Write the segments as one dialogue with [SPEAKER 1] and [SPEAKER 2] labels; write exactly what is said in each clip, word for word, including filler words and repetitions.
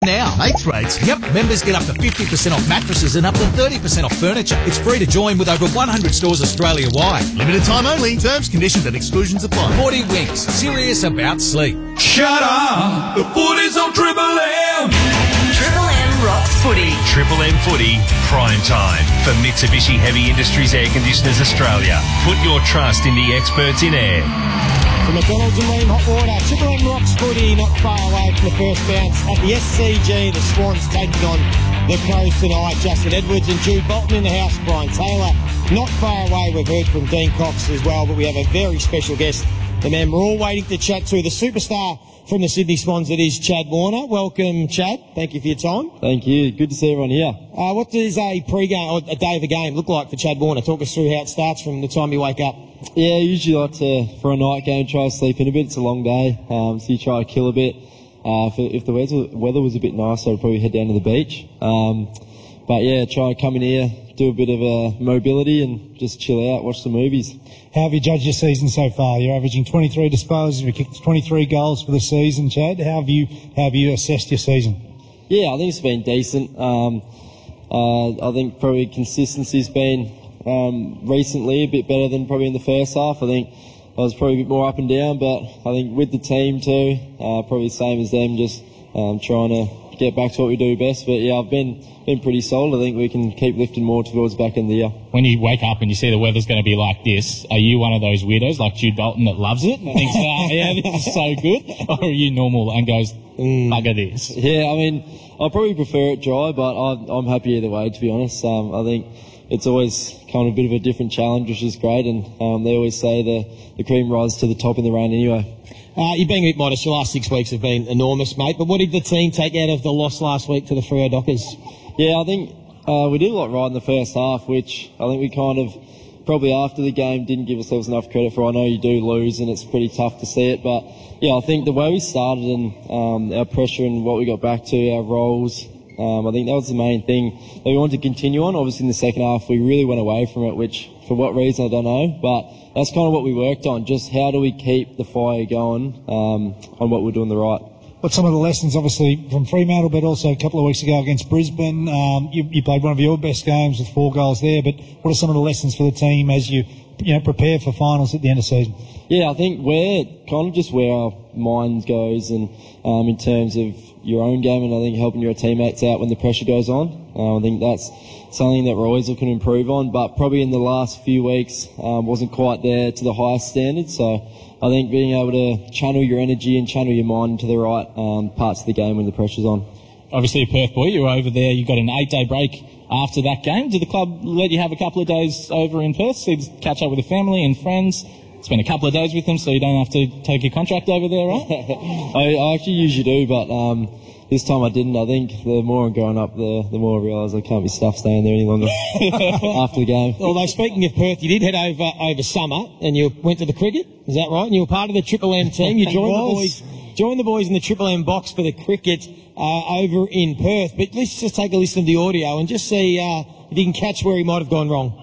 [SPEAKER 1] now.
[SPEAKER 2] Mates rates?
[SPEAKER 1] Yep, members get up to fifty percent off mattresses and up to thirty percent off furniture. It's free to join with over one hundred stores Australia-wide.
[SPEAKER 2] Limited time only. Terms, conditions and exclusions apply.
[SPEAKER 1] forty Winks, serious about sleep.
[SPEAKER 3] Shut up! The footy's on Triple M!
[SPEAKER 4] Triple M rocks footy.
[SPEAKER 5] Triple M Footy, prime time for Mitsubishi Heavy Industries Air Conditioners Australia. Put your trust in the experts in air.
[SPEAKER 6] From McDonald's and Ream Hot Water, Triple M rocks footy not far away from the first bounce at the S C G. The Swans taking on the Crows tonight. Justin Edwards and Jude Bolton in the house. Brian Taylor not far away. We've heard from Dean Cox as well, but we have a very special guest, the man we're all waiting to chat to, the superstar from the Sydney Swans, that is Chad Warner. Welcome, Chad. Thank you for your time.
[SPEAKER 7] Thank you. Good to see everyone here.
[SPEAKER 6] Uh, what does a pre-game or a day of a game look like for Chad Warner? Talk us through how it starts from the time you wake up.
[SPEAKER 7] Yeah, usually like to, for a night game, try to sleep in a bit. It's a long day, um, so you try to kill a bit. Uh, if, if the weather, weather was a bit nicer, I'd probably head down to the beach. Um, but yeah, try to come in here, do a bit of uh, mobility and just chill out, watch some movies.
[SPEAKER 8] How have you judged your season so far? You're averaging twenty-three disposals, you've kicked twenty-three goals for the season, Chad. How have you, how have you assessed your season?
[SPEAKER 7] Yeah, I think it's been decent. Um, uh, I think probably consistency's been um, recently a bit better than probably in the first half. I think I was probably a bit more up and down, but I think with the team too, uh, probably the same as them, just um, trying to get back to what we do best. But yeah, I've been been pretty solid. I think we can keep lifting more towards back in the year.
[SPEAKER 9] When you wake up and you see the weather's going to be like this, are you one of those weirdos like Jude Bolton that loves it and thinks, oh, yeah, this is so good? Or are you normal and goes, mm. bugger this?
[SPEAKER 7] Yeah, I mean, I probably prefer it dry, but I'm, I'm happy either way, to be honest. Um, I think it's always kind of a bit of a different challenge, which is great, and um, they always say the, the cream rises to the top in the rain anyway.
[SPEAKER 6] Uh, you're being a bit modest. Your last six weeks have been enormous, mate, but what did the team take out of the loss last week to the Freo Dockers?
[SPEAKER 7] Yeah, I think uh, we did a lot right in the first half, which I think we kind of probably after the game didn't give ourselves enough credit for. I know you do lose and it's pretty tough to see it, but yeah, I think the way we started and um, our pressure and what we got back to, our roles, um, I think that was the main thing that we wanted to continue on. Obviously in the second half we really went away from it, which for what reason I don't know, but that's kind of what we worked on, just how do we keep the fire going um, on what we're doing the right.
[SPEAKER 8] What's some of the lessons, obviously, from Fremantle, but also a couple of weeks ago against Brisbane? Um, you, you played one of your best games with four goals there, but what are some of the lessons for the team as you, you know, prepare for finals at the end of the season? Yeah, I think we're kind of just where our mind goes and um, in terms of your own game, and I think helping your teammates out when the pressure goes on. Uh, I think that's something that we're always looking to improve on, but probably in the last few weeks um, wasn't quite there to the highest standard, so I think being able to channel your energy and channel your mind to the right um, parts of the game when the pressure's on.
[SPEAKER 9] Obviously a Perth boy, you were over there, you got an eight-day break after that game. Did the club let you have a couple of days over in Perth so you could catch up with the family and friends? Spend a couple of days with them so you don't have to take your contract over there, right?
[SPEAKER 7] I, I actually usually do, but um, this time I didn't. I think the more I'm growing up, the, the more I realise I can't be stuffed staying there any longer after the game.
[SPEAKER 6] Although, speaking of Perth, you did head over over summer and you went to the cricket, is that right? And you were part of the Triple M team. You joined the boys joined the boys in the Triple M box for the cricket uh, over in Perth. But let's just take a listen to the audio and just see uh, if you can catch where he might have gone wrong.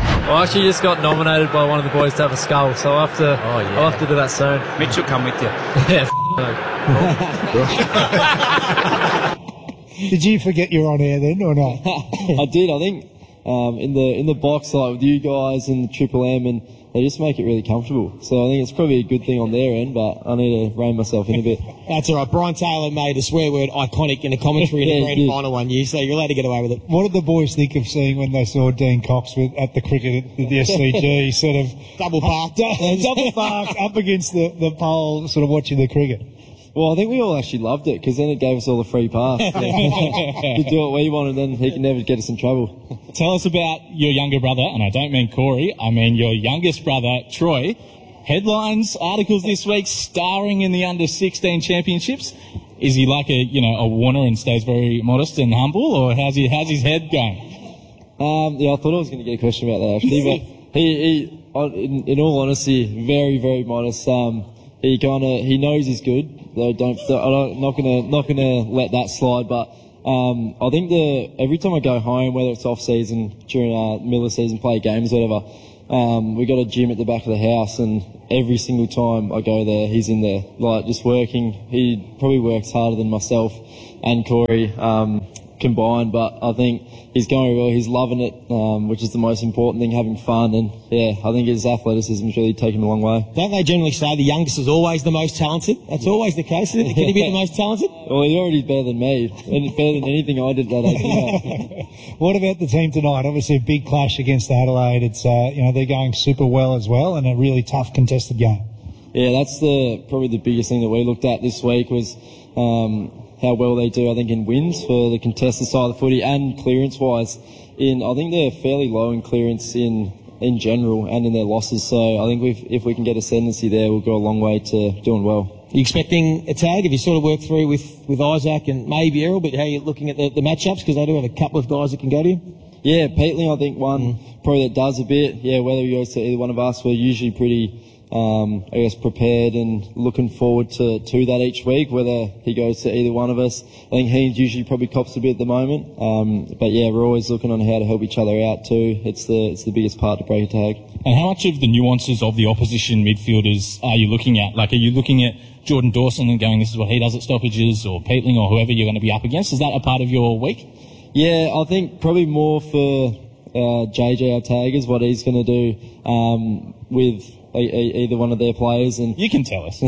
[SPEAKER 10] I actually just got nominated by one of the boys to have a skull, so I'll have to, oh, yeah. I'll have to do that soon.
[SPEAKER 11] Mitch will come with you.
[SPEAKER 10] Yeah,
[SPEAKER 8] Did you forget you're on air then, or not?
[SPEAKER 7] I did. I think um, in the in the box, like with you guys and the Triple M, and they just make it really comfortable. So I think it's probably a good thing on their end, but I need to rein myself in a bit.
[SPEAKER 6] That's all right. Brian Taylor made a swear word iconic in a commentary in the grand yeah. final one year, so you're allowed to get away with it.
[SPEAKER 8] What did the boys think of seeing when they saw Dean Cox with, at the cricket at the S C G, sort of
[SPEAKER 6] double parked,
[SPEAKER 8] double parked up against the, the pole, sort of watching the cricket?
[SPEAKER 7] Well, I think we all actually loved it because then it gave us all a free pass. Yeah. We do what we want and then he can never get us in trouble.
[SPEAKER 9] Tell us about your younger brother, and I don't mean Corey, I mean your youngest brother, Troy. Headlines, articles this week, starring in the under sixteen championships. Is he like a, you know, a Warner and stays very modest and humble, or how's he, how's his head going?
[SPEAKER 7] Um, yeah, I thought I was going to get a question about that actually, but he, he in, in all honesty, very, very modest. Um, he kind of, he knows he's good. Though don't, I'm not gonna, not gonna let that slide. But um, I think the every time I go home, whether it's off season, during uh, middle of season, play games, whatever, um, we got a gym at the back of the house, and every single time I go there, he's in there, like just working. He probably works harder than myself and Corey um, combined. But I think he's going well. He's loving it, um, which is the most important thing, having fun. And yeah, I think his athleticism has really taken him a long way.
[SPEAKER 6] Don't they generally say the youngest is always the most talented? That's always the case, isn't it? Can he be the most talented?
[SPEAKER 7] Well, he's already better than me, and better than anything I did that age.
[SPEAKER 8] What about the team tonight? Obviously a big clash against Adelaide. It's uh, you know, they're going super well as well, and a really tough contested game.
[SPEAKER 7] Yeah, that's the probably the biggest thing that we looked at this week was um, how well they do, I think, in wins for the contested side of the footy and clearance-wise. In I think they're fairly low in clearance in in general and in their losses. So I think we've, if we can get ascendancy there, we'll go a long way to doing well.
[SPEAKER 6] Are you expecting a tag? Have you sort of worked through with, with Isaac and maybe Errol, but how are you looking at the, the matchups? Because they do have a couple of guys that can go to you.
[SPEAKER 7] Yeah, Peatling, I think, one mm. probably that does a bit. Yeah, whether he goes to either one of us, we're usually pretty, um, I guess, prepared and looking forward to, to that each week, whether he goes to either one of us. I think Haynes usually probably cops a bit at the moment. Um, but yeah, we're always looking on how to help each other out too. It's the, it's the biggest part to break a tag.
[SPEAKER 9] And how much of the nuances of the opposition midfielders are you looking at? Like, are you looking at Jordan Dawson and going, this is what he does at stoppages, or Peatling, or whoever you're going to be up against? Is that a part of your week?
[SPEAKER 7] Yeah, I think probably more for uh, J J, our tag, is what he's going to do um, with e- e- either one of their players. And
[SPEAKER 9] you can tell us.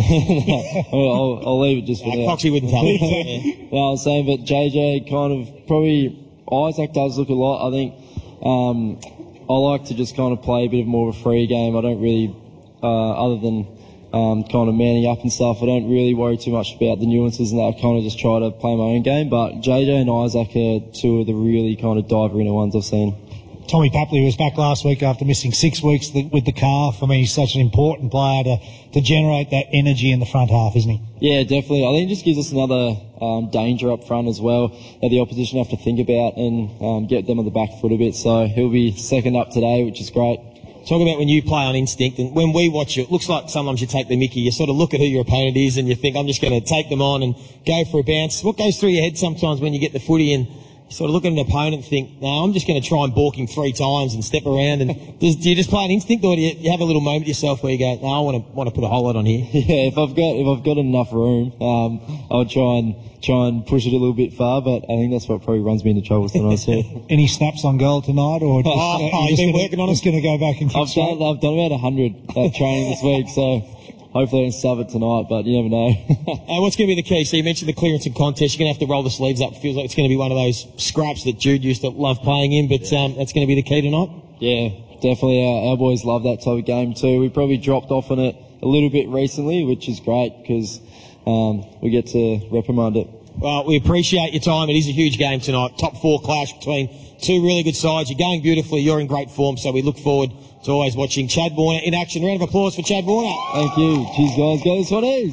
[SPEAKER 7] I'll, I'll leave it just for
[SPEAKER 6] no,
[SPEAKER 7] that.
[SPEAKER 6] Coxie wouldn't tell me.
[SPEAKER 7] No, I was saying, but J J kind of probably Isaac does look a lot. I think um, I like to just kind of play a bit of more of a free game. I don't really, uh, other than Um, kind of manning up and stuff, I don't really worry too much about the nuances and that. I kind of just try to play my own game. But J J and Isaac are two of the really kind of diver-inner ones I've seen.
[SPEAKER 8] Tommy Papley was back last week after missing six weeks with the calf. I mean, he's such an important player to, to generate that energy in the front half, isn't he?
[SPEAKER 7] Yeah, definitely. I think it just gives us another um, danger up front as well that the opposition have to think about and um, get them on the back foot a bit. So he'll be second up today, which is great.
[SPEAKER 6] Talk about when you play on instinct, and when we watch you, it looks like sometimes you take the mickey. You sort of look at who your opponent is and you think, I'm just going to take them on and go for a bounce. What goes through your head sometimes when you get the footy and you sort of look at an opponent and think, no, I'm just going to try and balk him three times and step around? And does, do you just play an instinct, or do you, you have a little moment yourself where you go, no, I want to want to put a whole lot on here?
[SPEAKER 7] Yeah, if I've got if I've got enough room, um, I'll try and try and push it a little bit far. But I think that's what probably runs me into trouble tonight too.
[SPEAKER 8] Any snaps on goal tonight, or just,
[SPEAKER 6] oh,
[SPEAKER 8] uh,
[SPEAKER 6] oh, you've been
[SPEAKER 8] gonna,
[SPEAKER 6] working on it?
[SPEAKER 8] Just going to go back and kick
[SPEAKER 7] I've done, I've done about a hundred uh, training this week, so hopefully I can sub it tonight, but you never know.
[SPEAKER 6] uh, what's going to be the key? So you mentioned the clearance and contest. You're going to have to roll the sleeves up. It feels like it's going to be one of those scraps that Jude used to love playing in, but um, that's going to be the key tonight?
[SPEAKER 7] Yeah, definitely. Our, our boys love that type of game too. We probably dropped off on it a little bit recently, which is great because um, we get to reprimand it.
[SPEAKER 6] Well, we appreciate your time. It is a huge game tonight. Top four clash between two really good sides. You're going beautifully. You're in great form, so we look forward to always watching Chad Warner in action. Round of applause for Chad Warner.
[SPEAKER 7] Thank you. Cheers, guys. Go the Swans.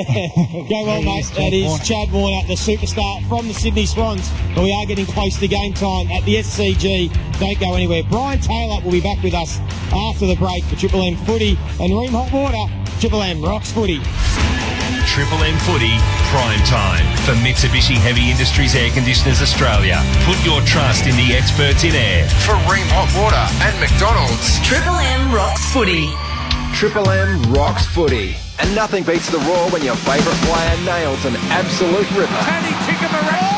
[SPEAKER 6] Go well, mate. That is Chad Warner, the superstar from the Sydney Swans. But we are getting close to game time at the S C G. Don't go anywhere. Brian Taylor will be back with us after the break for Triple M Footy and Ream Hot Water. Triple M rocks footy.
[SPEAKER 5] Triple M Footy, prime time for Mitsubishi Heavy Industries Air Conditioners Australia. Put your trust in the experts in air.
[SPEAKER 11] For Ream Hot Water and McDonald's.
[SPEAKER 4] Triple M rocks footy.
[SPEAKER 11] Triple M rocks footy. And nothing beats the roar when your favourite player nails an absolute ripper.
[SPEAKER 3] Paddy Kickamarra.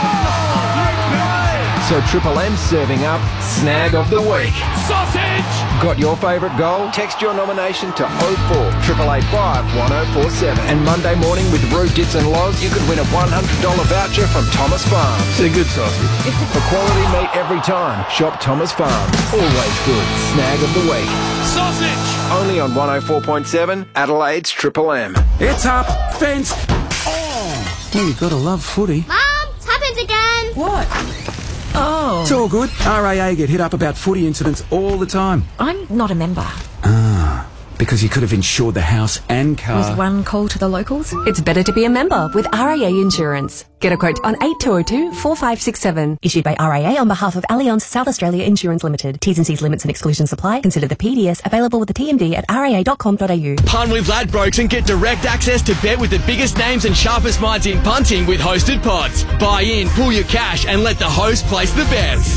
[SPEAKER 11] So Triple M serving up Snag of the Week.
[SPEAKER 3] Sausage!
[SPEAKER 11] Got your favourite goal? Text your nomination to oh four eight eight five one oh four seven. And Monday morning with Roo, Dits and Loz, you could win a one hundred dollars voucher from Thomas Farms.
[SPEAKER 2] It's a good sausage.
[SPEAKER 11] For quality meat every time, shop Thomas Farms. Always good. Snag of the Week.
[SPEAKER 3] Sausage!
[SPEAKER 11] Only on one oh four point seven, Adelaide's Triple M.
[SPEAKER 12] It's up, fence. Oh, well, you've got to love footy.
[SPEAKER 13] Mum, it's happened again.
[SPEAKER 12] What?
[SPEAKER 13] Oh.
[SPEAKER 12] It's all good. R A A get hit up about footy incidents all the time.
[SPEAKER 13] I'm not a member.
[SPEAKER 12] Ah, because you could have insured the house and car.
[SPEAKER 13] With one call to the locals? It's better to be a member with R A A Insurance. Get a quote on eight two oh two, four five six seven. Issued by R A A on behalf of Allianz South Australia Insurance Limited. T's and C's limits and exclusions apply. Consider the P D S available with the T M D at r a a dot com dot a u.
[SPEAKER 14] Pun with Ladbrokes and get direct access to bet with the biggest names and sharpest minds in punting with hosted pods. Buy in, pull your cash and let the host place the bets.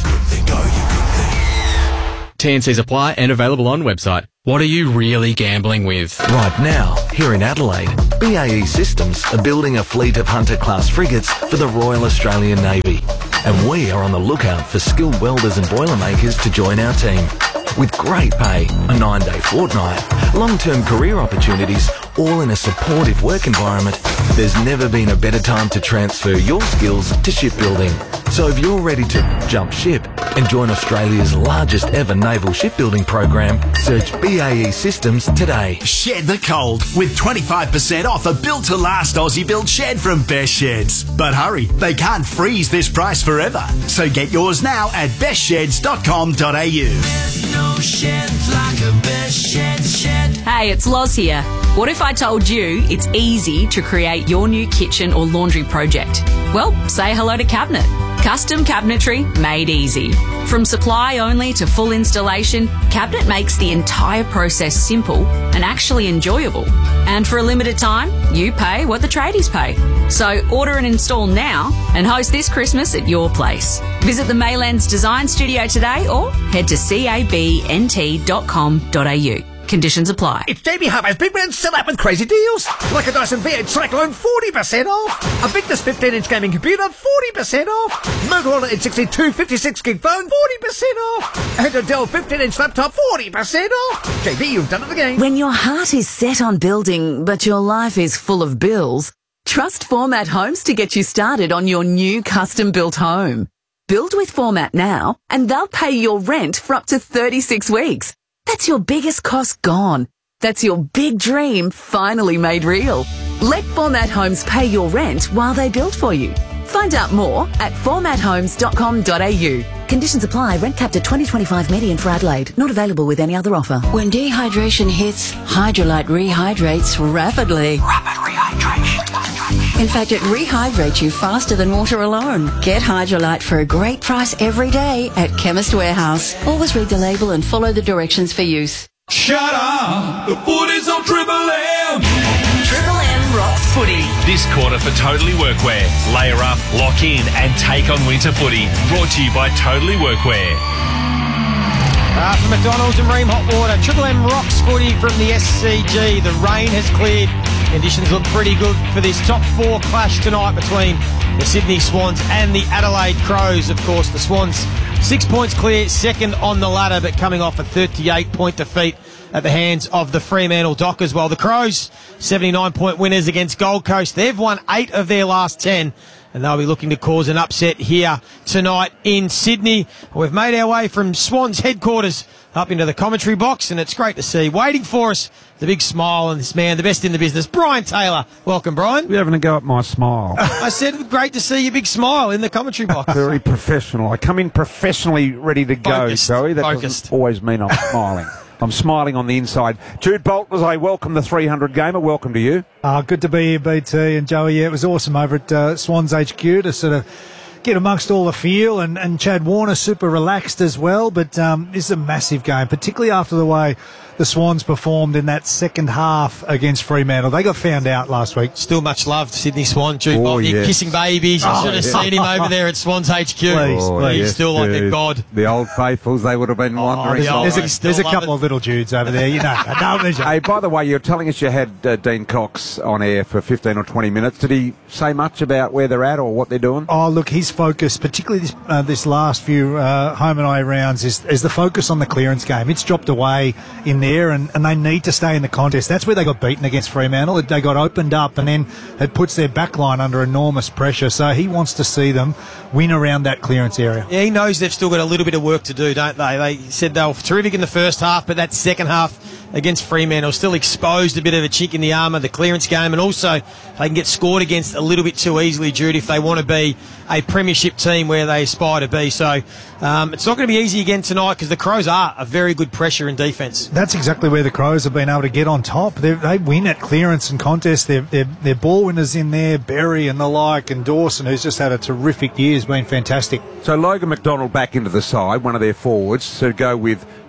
[SPEAKER 14] T and C's apply and available on website. What are you really gambling with?
[SPEAKER 15] Right now, Here in Adelaide, B A E Systems are building a fleet of Hunter-class frigates for the Royal Australian Navy. And we are on the lookout for skilled welders and boilermakers to join our team. With great pay, a nine-day fortnight, long-term career opportunities, all in a supportive work environment, there's never been a better time to transfer your skills to shipbuilding. So if you're ready to jump ship and join Australia's largest ever naval shipbuilding program, search B A E Systems today.
[SPEAKER 2] Shed the cold with twenty-five percent off a built-to-last Aussie built shed from Best Sheds. But hurry, they can't freeze this price forever. So get yours now at best sheds dot com dot a u.
[SPEAKER 4] No shed like a Best Sheds shed.
[SPEAKER 16] Hey, it's Loz here. What if I told you it's easy to create your new kitchen or laundry project? Well, say hello to Cabinet. Custom cabinetry made easy. From supply only to full installation, Cabinet makes the entire process simple and actually enjoyable. And for a limited time, you pay what the tradies pay. So order and install now and host this Christmas at your place. Visit the Maylands Design Studio today or head to cabnt dot com dot a u. Conditions apply.
[SPEAKER 17] It's Jamie Harvey's Big Man Sell Out with crazy deals. Like a Dyson V eight Cyclone, forty percent off. A Victus fifteen inch gaming computer, forty percent off. Motorola Edge sixty-two fifty-six gig phone, forty percent off. And a Dell fifteen inch laptop, forty percent off. J B, you've done it again.
[SPEAKER 18] When your heart is set on building, but your life is full of bills, trust Format Homes to get you started on your new custom-built home. Build with Format now, and they'll pay your rent for up to thirty-six weeks. That's your biggest cost gone. That's your big dream finally made real. Let Format Homes pay your rent while they build for you. Find out more at format homes dot com dot a u. Conditions apply. Rent capped at twenty twenty-five median for Adelaide. Not available with any other offer.
[SPEAKER 19] When dehydration hits, Hydrolite rehydrates rapidly.
[SPEAKER 4] Rapid rehydration.
[SPEAKER 19] In fact, it rehydrates you faster than water alone. Get Hydrolite for a great price every day at Chemist Warehouse. Always read the label and follow the directions for use.
[SPEAKER 3] Shut up! The footy's on Triple M!
[SPEAKER 4] Triple M rocks footy.
[SPEAKER 5] This quarter for Totally Workwear. Layer up, lock in and take on winter footy. Brought to you by Totally Workwear.
[SPEAKER 6] Uh, from McDonald's and Ream Hot Water, Triple M rocks footy from the S C G. The rain has cleared. Conditions look pretty good for this top four clash tonight between the Sydney Swans and the Adelaide Crows. Of course, the Swans six points clear, second on the ladder, but coming off a thirty-eight point defeat at the hands of the Fremantle Dockers. While the Crows, seventy-nine point winners against Gold Coast. They've won eight of their last ten. And they'll be looking to cause an upset here tonight in Sydney. We've made our way from Swans headquarters up into the commentary box, and it's great to see. Waiting for us, the big smile on this man, the best in the business, Brian Taylor. Welcome, Brian.
[SPEAKER 20] You're having a go at my smile.
[SPEAKER 6] I said great to see your big smile in the commentary box.
[SPEAKER 20] Very professional. I come in professionally ready to go,
[SPEAKER 6] Focused.
[SPEAKER 20] Zoe. That
[SPEAKER 6] Focused.
[SPEAKER 20] doesn't always mean I'm smiling. I'm smiling on the inside. Jude Bolt, as I welcome the three hundred gamer, welcome to you.
[SPEAKER 8] Uh, good to be here, B T and Joey. Yeah, it was awesome over at uh, Swans H Q to sort of get amongst all the feel, and, and Chad Warner super relaxed as well. But um, this is a massive game, particularly after the way the Swans performed in that second half against Fremantle. They got found out last week.
[SPEAKER 6] Still much loved, Sydney Swan. Jude
[SPEAKER 20] Oh,
[SPEAKER 6] Bolt,
[SPEAKER 20] yes.
[SPEAKER 6] kissing babies. You
[SPEAKER 20] Oh,
[SPEAKER 6] should have
[SPEAKER 20] yeah.
[SPEAKER 6] seen him over there at Swans H Q.
[SPEAKER 8] Please,
[SPEAKER 20] Oh,
[SPEAKER 8] please.
[SPEAKER 6] He's
[SPEAKER 20] yes,
[SPEAKER 6] still like a
[SPEAKER 20] Jude.
[SPEAKER 6] god.
[SPEAKER 20] The old faithfuls, they would have been wondering.
[SPEAKER 6] the old-
[SPEAKER 8] There's
[SPEAKER 6] I
[SPEAKER 8] a,
[SPEAKER 6] still
[SPEAKER 8] there's a
[SPEAKER 6] love
[SPEAKER 8] couple
[SPEAKER 6] it.
[SPEAKER 8] of little Judes over there. You know, no, there's
[SPEAKER 20] Hey, by the way, you're telling us you had uh, Dean Cox on air for fifteen or twenty minutes. Did he say much about where they're at or what they're doing?
[SPEAKER 8] Oh, look, his focus, particularly this, uh, this last few uh, home and away rounds, is, is the focus on the clearance game. It's dropped away in there, and, and they need to stay in the contest. That's where they got beaten against Fremantle. They got opened up, and then it puts their back line under enormous pressure. So he wants to see them win around that clearance area.
[SPEAKER 6] Yeah, he knows they've still got a little bit of work to do, don't they? They said they were terrific in the first half, but that second half against Fremantle still exposed a bit of a chink in the armour, the clearance game, and also they can get scored against a little bit too easily, Jude, if they want to be a premiership team where they aspire to be. So um, it's not going to be easy again tonight because the Crows are a very good pressure in defence.
[SPEAKER 8] That's exactly where the Crows have been able to get on top. They, they win at clearance and contest. They're, they're, they're ball winners in there, Berry and the like, and Dawson, who's just had a terrific year, has been fantastic.
[SPEAKER 20] So Logan McDonald back into the side, one of their forwards, to go with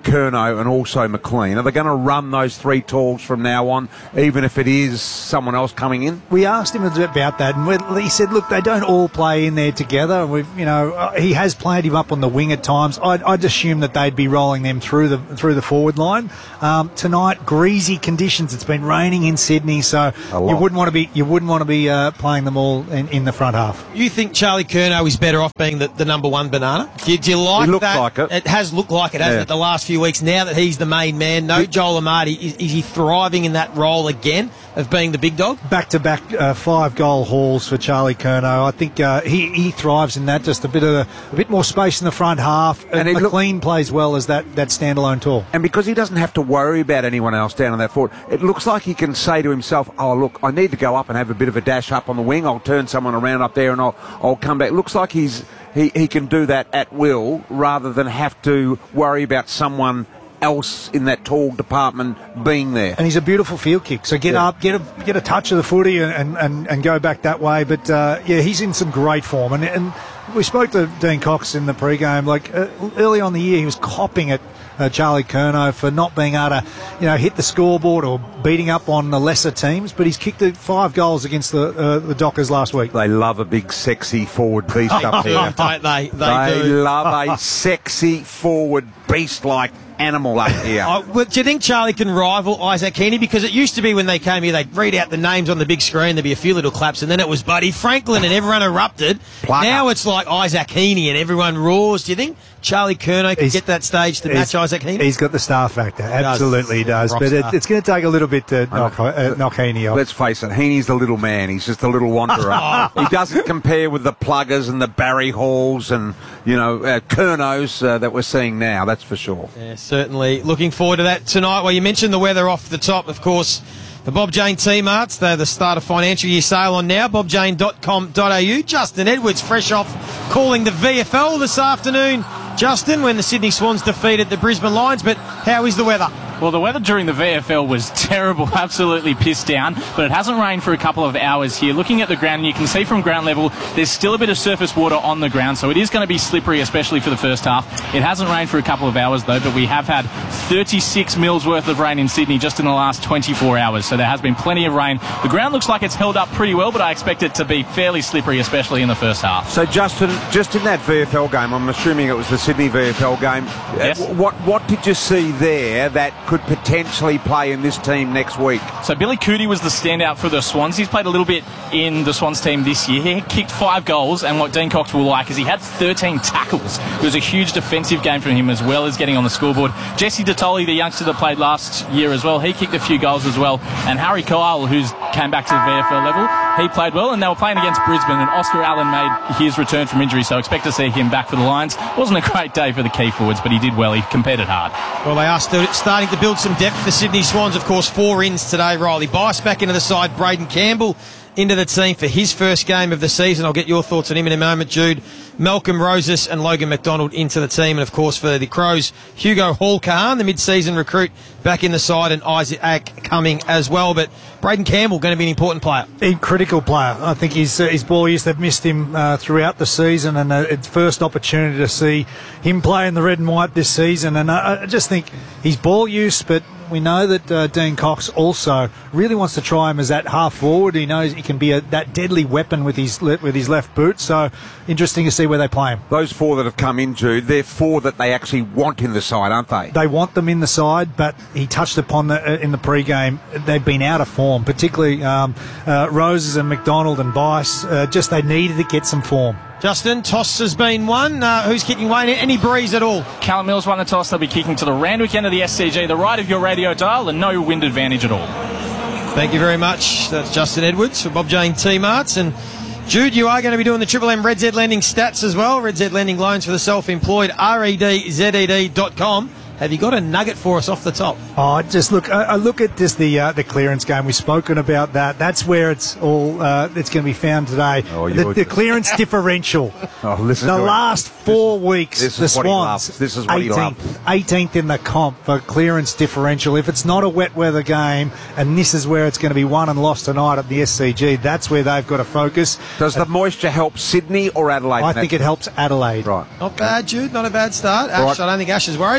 [SPEAKER 20] Curnow and also McLean? Are they going to run those three talls from now on, even if it is someone else coming in?
[SPEAKER 8] We asked him about that, and he said, "Look, they don't all play in there together." And we've, you know, uh, he has played him up on the wing at times. I'd, I'd assume that they'd be rolling them through the through the forward line um, tonight. Greasy conditions. It's been raining in Sydney, so you wouldn't want to be you wouldn't want to be uh, playing them all in, in the front half.
[SPEAKER 2] You think Charlie Curnow is better off being the, the number one banana? Do you, do you like
[SPEAKER 20] He looked
[SPEAKER 2] that?
[SPEAKER 20] like it.
[SPEAKER 2] It has looked like it, hasn't
[SPEAKER 20] Yeah.
[SPEAKER 2] it, the last few weeks? Now that he's the main man, no Joel Amati, is, is he thriving in that role again of being the big dog?
[SPEAKER 8] Back-to-back uh, five-goal hauls for Charlie Curnow. I think uh, he, he thrives in that. Just a bit of a, a bit more space in the front half. And, and McLean look, plays well as that, that standalone tall.
[SPEAKER 20] And because he doesn't have to worry about anyone else down on that forward, it looks like he can say to himself, "Oh, look, I need to go up and have a bit of a dash up on the wing. I'll turn someone around up there and I'll I'll come back." It looks like he's he, he can do that at will rather than have to worry about someone else in that tall department being there.
[SPEAKER 8] And he's a beautiful field kick, so get
[SPEAKER 20] Yeah.
[SPEAKER 8] up, get a get a touch of the footy and, and, and go back that way. But uh, yeah, he's in some great form. And, and we spoke to Dean Cox in the pre-game. Like uh, early on in the year, he was copping at uh, Charlie Curnow for not being able to, you know, hit the scoreboard or beating up on the lesser teams. But he's kicked five goals against the uh, the Dockers last week.
[SPEAKER 20] They love a big, sexy forward beast up
[SPEAKER 2] They
[SPEAKER 20] there.
[SPEAKER 2] do, don't they? They,
[SPEAKER 20] They
[SPEAKER 2] do.
[SPEAKER 20] love a sexy forward beast like animal up here.
[SPEAKER 2] Oh, well, do you think Charlie can rival Isaac Heaney? Because it used to be when they came here, they'd read out the names on the big screen, there'd be a few little claps, and then it was Buddy Franklin and everyone erupted.
[SPEAKER 20] Plucker.
[SPEAKER 2] Now it's like Isaac Heaney and everyone roars. Do you think Charlie Curnow can
[SPEAKER 8] He's-
[SPEAKER 2] get that stage to match Isaac Heaney?
[SPEAKER 8] He's got the star factor. Absolutely he does.
[SPEAKER 2] Rock
[SPEAKER 8] But it,
[SPEAKER 2] star.
[SPEAKER 8] it's going to take a little bit to knock, uh, knock Heaney off.
[SPEAKER 20] Let's face it, Heaney's the little man. He's just a little wanderer. He doesn't compare with the Pluggers and the Barry Halls and, you know, uh, Curnows uh, that we're seeing now, that's for sure.
[SPEAKER 2] Yeah, certainly. Looking forward to that tonight. Well, you mentioned the weather off the top, of course. The Bob Jane T-Marts, they're the start of financial year sale on now, bob jane dot com dot a u. Justin Edwards, fresh off calling the V F L this afternoon. Justin, when the Sydney Swans defeated the Brisbane Lions, but how is the weather?
[SPEAKER 21] Well, the weather during the V F L was terrible, absolutely pissed down, but it hasn't rained for a couple of hours here. Looking at the ground, you can see from ground level, there's still a bit of surface water on the ground, so it is going to be slippery, especially for the first half. It hasn't rained for a couple of hours, though, but we have had thirty-six mils worth of rain in Sydney just in the last twenty-four hours, so there has been plenty of rain. The ground looks like it's held up pretty well, but I expect it to be fairly slippery, especially in the first half.
[SPEAKER 20] So, Justin, just in that V F L game, I'm assuming it was the Sydney V F L game,
[SPEAKER 21] Yes.
[SPEAKER 20] uh, what, what did you see there that could potentially play in this team next week?
[SPEAKER 21] So Billy Cootie was the standout for the Swans. He's played a little bit in the Swans team this year. He kicked five goals, and what Dean Cox will like is he had thirteen tackles. It was a huge defensive game for him, as well as getting on the scoreboard. Jesse Detoli, the youngster that played last year as well, he kicked a few goals as well. And Harry Kyle, who's came back to the V F L level, he played well, and they were playing against Brisbane, and Oscar Allen made his return from injury, so expect to see him back for the Lions. Wasn't a great day for the key forwards, but he did well. He competed hard.
[SPEAKER 2] Well, they are st- starting to build some depth. The Sydney Swans, of course, four ins today. Riley Bice back into the side. Braden Campbell into the team for his first game of the season. I'll get your thoughts on him in a moment, Jude. Malcolm Roses and Logan McDonald into the team. And, of course, for the Crows, Hugo Hall-Kahan, the mid-season recruit, back in the side, and Isaac coming as well. But Braden Campbell going to be an important player.
[SPEAKER 8] A critical player. I think his, uh, his ball use, they've missed him uh, throughout the season, and uh, it's first opportunity to see him play in the red and white this season. And uh, I just think his ball use, but we know that uh, Dean Cox also really wants to try him as that half forward. He knows he can be a, that deadly weapon with his le- with his left boot. So interesting to see where they play him.
[SPEAKER 20] Those four that have come in, Jude, they're four that they actually want in the side, aren't they?
[SPEAKER 8] They want them in the side, but he touched upon the, uh, in the pre-game, they've been out of form, particularly um, uh, Roses and McDonald and Bice. Uh, just they needed to get some form.
[SPEAKER 2] Justin, toss has been won. Uh, who's kicking Wayne? Any breeze at all?
[SPEAKER 21] Callum Mills won the toss. They'll be kicking to the Randwick end of the S C G, the right of your radio dial, and no wind advantage at all.
[SPEAKER 2] Thank you very much. That's Justin Edwards for Bob Jane T-Marts. And Jude, you are going to be doing the Triple M Red Z Lending stats as well. Red Z Lending loans for the self-employed, R E D Z E D dot com. Have you got a nugget for us off the top?
[SPEAKER 8] Oh, just look! I, I look at just the uh, the clearance game. We've spoken about that. That's where it's all. Uh, it's going to be found today.
[SPEAKER 20] Oh,
[SPEAKER 8] the, the clearance differential.
[SPEAKER 20] Oh, listen
[SPEAKER 8] the
[SPEAKER 20] to it.
[SPEAKER 8] last four weeks,
[SPEAKER 20] this
[SPEAKER 8] the
[SPEAKER 20] is what he
[SPEAKER 8] Swans.
[SPEAKER 20] loves. This is what he loves.
[SPEAKER 8] eighteenth in the comp for clearance differential. If it's not a wet weather game, and this is where it's going to be won and lost tonight at the S C G, that's where they've got to focus.
[SPEAKER 20] Does the moisture help Sydney or Adelaide?
[SPEAKER 8] I think it helps Adelaide.
[SPEAKER 20] Right.
[SPEAKER 2] Not bad, Jude. Not a bad start. Ash,
[SPEAKER 20] Right.
[SPEAKER 2] I don't think Ash is worried, but that's pretty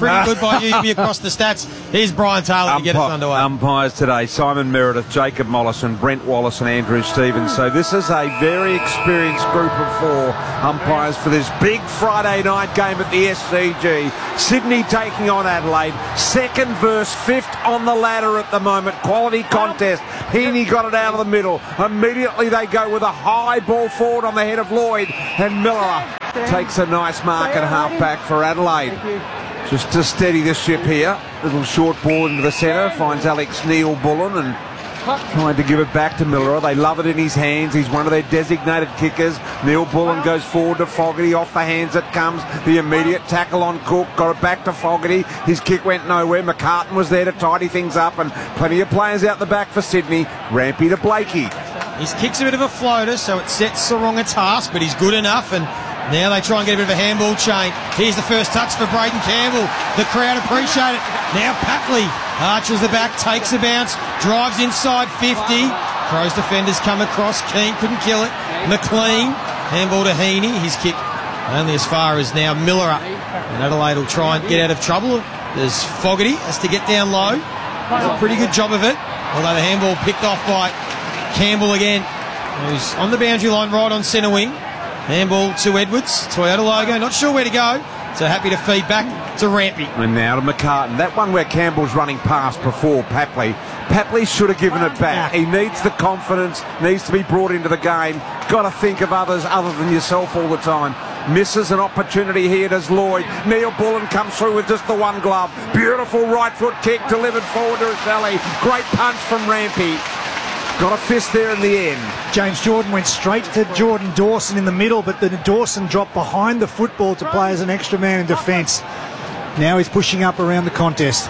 [SPEAKER 6] pretty good by you. Be across the stats. Here's Brian Taylor to get us underway.
[SPEAKER 20] Umpires today, Simon Meredith, Jacob Mollison, Brent Wallace and Andrew Stevens. So this is a very experienced group of four umpires for this big Friday night game at the S C G. Sydney taking on Adelaide. Second verse fifth on the ladder at the moment. Quality contest. Heaney got it out of the middle. Immediately they go with a high ball forward on the head of Lloyd, and Miller takes a nice mark at half back for Adelaide. Just to steady the ship here. Little short ball into the centre. Finds Alex Neil-Bullen and trying to give it back to Miller. They love it in his hands. He's one of their designated kickers. Neil-Bullen goes forward to Fogarty. Off the hands it comes. The immediate tackle on Cook. Got it back to Fogarty. His kick went nowhere. McCartan was there to tidy things up, and plenty of players out the back for Sydney. Rampy to Blakey.
[SPEAKER 6] His kick's a bit of a floater, so it sets Sarong a task, but he's good enough, and now they try and get a bit of a handball chain. Here's the first touch for Braden Campbell. The crowd appreciate it. Now Papley arches the back, takes a bounce, drives inside fifty. Crows defenders come across. Keane couldn't kill it. McLean, handball to Heaney. His kick only as far as now Miller up. And Adelaide will try and get out of trouble. There's Fogarty, has to get down low. Does a pretty good job of it. Although the handball picked off by Campbell again, who's on the boundary line right on centre wing. Handball to Edwards, Toyota logo, not sure where to go, so happy to feed back to Rampy.
[SPEAKER 20] And now to McCartan. That one where Campbell's running past before Papley. Papley should have given it back. He needs the confidence, needs to be brought into the game. Got to think of others other than yourself all the time. Misses an opportunity here, does Lloyd. Neil-Bullen comes through with just the one glove. Beautiful right foot kick delivered forward to Sally. Great punch from Rampy. Got a fist there in the end.
[SPEAKER 8] James Jordan went straight to Jordan Dawson in the middle, but then Dawson dropped behind the football to play as an extra man in defence. Now he's pushing up around the contest.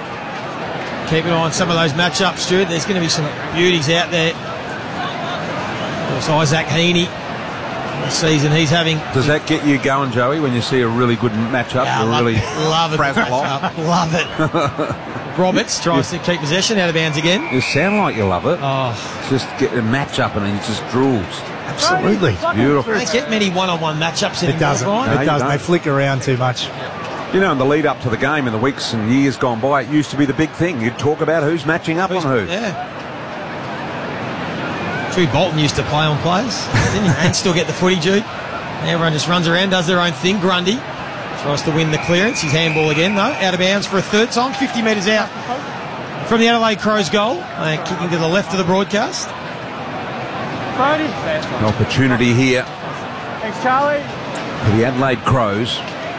[SPEAKER 6] Keep an eye on some of those matchups, Stuart. There's going to be some beauties out there. Of course, Isaac Heaney, this season he's having...
[SPEAKER 20] Does that get you going, Joey, when you see a really good matchup?
[SPEAKER 6] Yeah, love,
[SPEAKER 20] really
[SPEAKER 6] love it. Matchup. Love it. Roberts tries to keep possession, out of bounds again.
[SPEAKER 20] You sound like you love it.
[SPEAKER 6] Oh.
[SPEAKER 20] Just get a match up and it just drools.
[SPEAKER 8] Absolutely.
[SPEAKER 20] Beautiful.
[SPEAKER 6] They don't get many one-on-one matchups anymore.
[SPEAKER 8] It doesn't.
[SPEAKER 6] Brian.
[SPEAKER 8] It doesn't. They flick around too much.
[SPEAKER 20] You know, in the lead up to the game in the weeks and years gone by, it used to be the big thing. You'd talk about who's matching up
[SPEAKER 6] who's,
[SPEAKER 20] on who.
[SPEAKER 6] Yeah. Jude Bolton used to play on players, didn't he? And still get the footy, Jude. Everyone just runs around, does their own thing. Grundy tries to win the clearance. His handball again, though. Out of bounds for a third time. fifty metres out from the Adelaide Crows goal. Uh, kicking to the left of the broadcast.
[SPEAKER 20] An opportunity here.
[SPEAKER 1] Thanks, Charlie.
[SPEAKER 20] For the Adelaide Crows.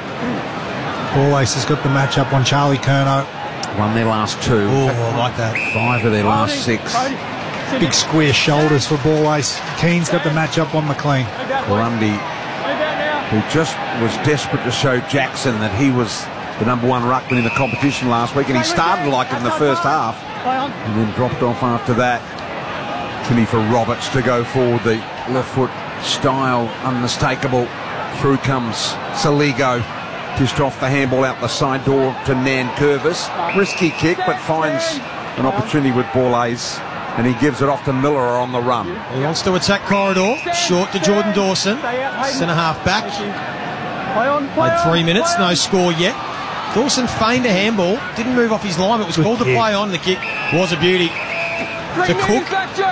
[SPEAKER 8] Ball Ace has got the match up on Charlie Curnow.
[SPEAKER 20] Won their last two.
[SPEAKER 6] Oh, I like that.
[SPEAKER 20] Five of their last six.
[SPEAKER 8] Big square shoulders for Ball Ace. Keane's got the match up on McLean.
[SPEAKER 20] Grundy, who just was desperate to show Jackson that he was the number one ruckman in the competition last week, and he started like it in the first half and then dropped off after that. Opportunity for Roberts to go forward, the left foot style unmistakable. Through comes Saligo, just off the handball out the side door to Nan Curvis. Risky kick, but finds an opportunity with Borlase, and he gives it off to Miller on the run.
[SPEAKER 6] He wants to attack corridor, short to Jordan Dawson, centre half back. Played three minutes, no score yet. Dawson feigned a handball, didn't move off his line, but was called to play on. The kick was a beauty. To Cook,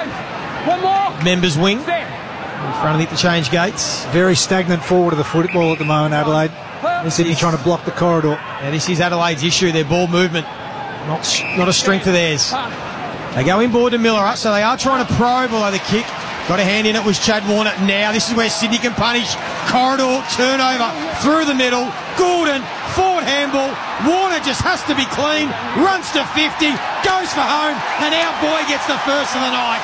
[SPEAKER 6] members wing, in front of the interchange gates.
[SPEAKER 8] Very stagnant forward of the football at the moment, Adelaide. Sydney trying to block the corridor.
[SPEAKER 6] Yeah, this is Adelaide's issue, their ball movement, not not a strength of theirs. They go inboard to Miller, so they are trying to probe, although the kick got a hand in it was Chad Warner. Now this is where Sydney can punish. Corridor, turnover, through the middle. Goulden, forward handball. Warner just has to be clean. Runs to fifty, goes for home, and our boy gets the first of the night.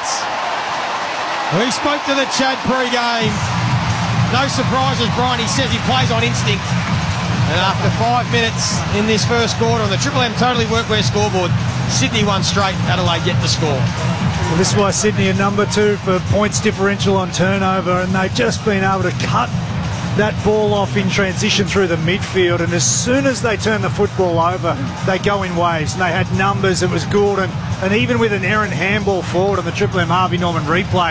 [SPEAKER 6] We spoke to the Chad pre-game. No surprises, Brian. He says he plays on instinct. And after five minutes in this first quarter on the Triple M Totally Workwear scoreboard, Sydney won straight, Adelaide yet to score.
[SPEAKER 8] Well, this is why Sydney are number two for points differential on turnover, and they've just been able to cut that ball off in transition through the midfield, and as soon as they turn the football over, they go in waves, and they had numbers. It was Goulden, and even with an errant handball forward on the Triple M Harvey Norman replay,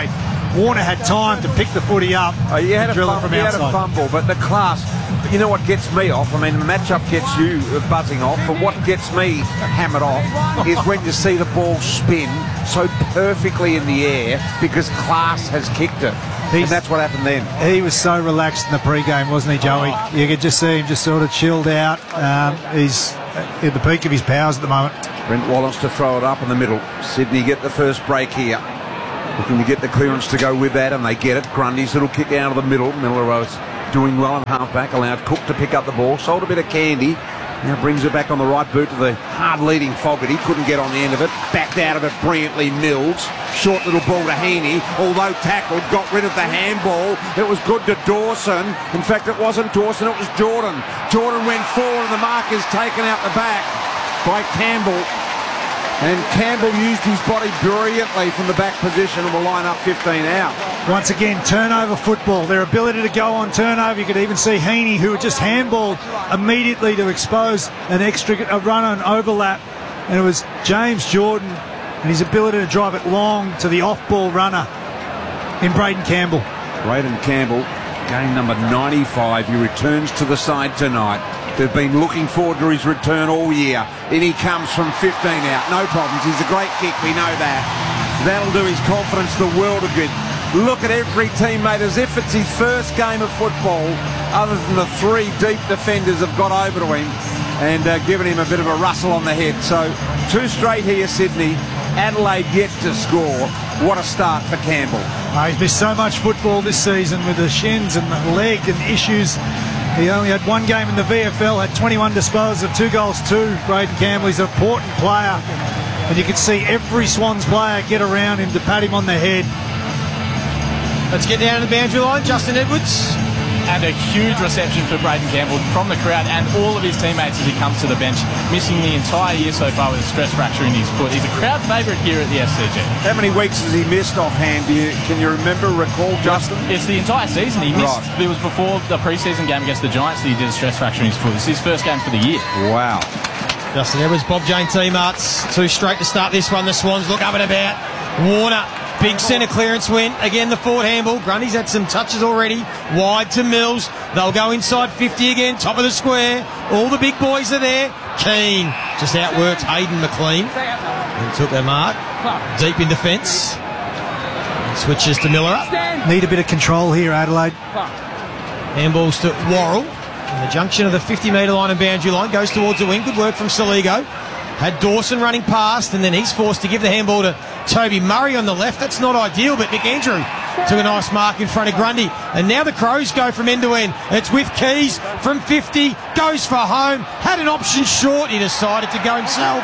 [SPEAKER 1] Warner had time to pick the footy up
[SPEAKER 20] Oh, you had
[SPEAKER 1] and
[SPEAKER 20] a
[SPEAKER 1] drill
[SPEAKER 20] fumble,
[SPEAKER 1] it from
[SPEAKER 20] you had
[SPEAKER 1] outside.
[SPEAKER 20] a fumble, but the class, you know what gets me off? I mean, the matchup gets you buzzing off, but what gets me hammered off is when you see the ball spin so perfectly in the air because class has kicked it. And that's what happened then.
[SPEAKER 1] He was so relaxed in the pre-game, wasn't he, Joey? You could just see him just sort of chilled out. Um, he's at the peak of his powers at the moment.
[SPEAKER 20] Brent Wallace to throw it up in the middle. Sydney get the first break here. Looking to get the clearance to go with that, and they get it. Grundy's little kick out of the middle. Miller was doing well in half-back, allowed Cook to pick up the ball. Sold a bit of candy. Now brings it back on the right boot to the hard-leading Fogarty. Couldn't get on the end of it. Backed out of it brilliantly, Mills. Short little ball to Heaney. Although tackled, got rid of the handball. It was good to Dawson. In fact, it wasn't Dawson, it was Jordan. Jordan went forward, and the mark is taken out the back by Campbell. And Campbell used his body brilliantly from the back position and will line up fifteen out.
[SPEAKER 1] Once again, turnover football. Their ability to go on turnover. You could even see Heaney, who had just handballed immediately to expose an extra a run on overlap. And it was James Jordan and his ability to drive it long to the off-ball runner in Braden Campbell.
[SPEAKER 20] Braden Campbell, game number ninety-five. He returns to the side tonight. They've been looking forward to his return all year. In he comes from fifteen out. No problems. He's a great kick. We know that. That'll do his confidence the world of good. Look at every teammate as if it's his first game of football, other than the three deep defenders have got over to him and uh, given him a bit of a rustle on the head. So two straight here, Sydney. Adelaide yet to score. What a start for Campbell.
[SPEAKER 1] Oh, he's missed so much football this season with the shins and the leg and issues. He only had one game in the V F L, had twenty-one disposals of two goals too. Braden Campbell, he's an important player. And you can see every Swans player get around him to pat him on the head.
[SPEAKER 22] Let's get down to the boundary line. Justin Edwards.
[SPEAKER 21] And a huge reception for Braden Campbell from the crowd and all of his teammates as he comes to the bench, missing the entire year so far with a stress fracture in his foot. He's a crowd favourite here at the S C G.
[SPEAKER 20] How many weeks has he missed offhand? Do you, can you remember, recall, Justin?
[SPEAKER 21] It's the entire season. He missed.
[SPEAKER 20] Right.
[SPEAKER 21] It was before the pre-season game against the Giants that he did a stress fracture in his foot. It's his first game for the year.
[SPEAKER 20] Wow.
[SPEAKER 22] Justin Edwards, Bob Jane teammates. Two straight to start this one. The Swans look up and about. Warner. Big centre clearance win. Again, the forward handball. Grundy's had some touches already. Wide to Mills. They'll go inside fifty again. Top of the square. All the big boys are there. Keane just outworked Hayden McLean and took their mark. Deep in defence. Switches to Miller.
[SPEAKER 1] Need a bit of control here, Adelaide.
[SPEAKER 22] Handballs to Worrell. And the junction of the fifty metre line and boundary line goes towards the wing. Good work from Saligo. Had Dawson running past, and then he's forced to give the handball to Toby Murray on the left. That's not ideal, but Nick Andrew took a nice mark in front of Grundy. And now the Crows go from end to end. It's with Keys from fifty, goes for home, had an option short. He decided to go himself.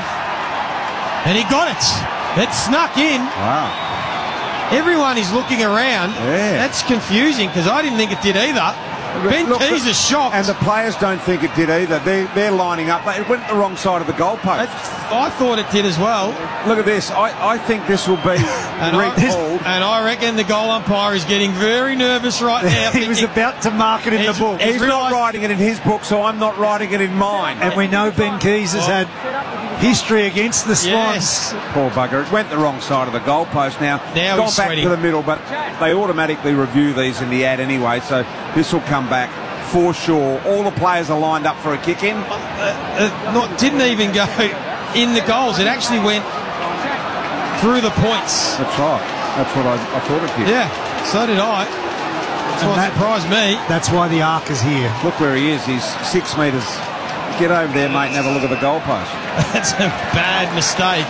[SPEAKER 22] And he got it. It snuck in.
[SPEAKER 20] Wow.
[SPEAKER 22] Everyone is looking around.
[SPEAKER 20] Yeah.
[SPEAKER 22] That's confusing because I didn't think it did either. Ben
[SPEAKER 20] Look,
[SPEAKER 22] Keys is shocked.
[SPEAKER 20] And the players don't think it did either. They're, they're lining up. It went the wrong side of the goalpost.
[SPEAKER 22] I thought it did as well.
[SPEAKER 20] Look at this. I, I think this will be
[SPEAKER 22] and, I, and I reckon the goal umpire is getting very nervous right now.
[SPEAKER 1] He was about to mark it in the book.
[SPEAKER 20] He's not writing it in his book, so I'm not writing it in mine.
[SPEAKER 1] And we know Ben Keys has had history against the Swans.
[SPEAKER 22] Yes.
[SPEAKER 20] Poor bugger. It went the wrong side of the goalpost now.
[SPEAKER 22] Now
[SPEAKER 20] Gone
[SPEAKER 22] he's
[SPEAKER 20] back
[SPEAKER 22] sweating.
[SPEAKER 20] to the middle, but they automatically review these in the ad anyway, so this will come back for sure. All the players are lined up for a kick in.
[SPEAKER 22] Uh, uh, not, didn't even go in the goals. It actually went through the points.
[SPEAKER 20] That's right. That's what I, I thought it did.
[SPEAKER 22] Yeah, so did I. That's
[SPEAKER 1] And
[SPEAKER 22] what
[SPEAKER 1] that-
[SPEAKER 22] surprised me.
[SPEAKER 1] That's why the arc is here.
[SPEAKER 20] Look where he is. He's six metres. Get over there, mate, and have a look at the goalpost.
[SPEAKER 22] That's a bad mistake.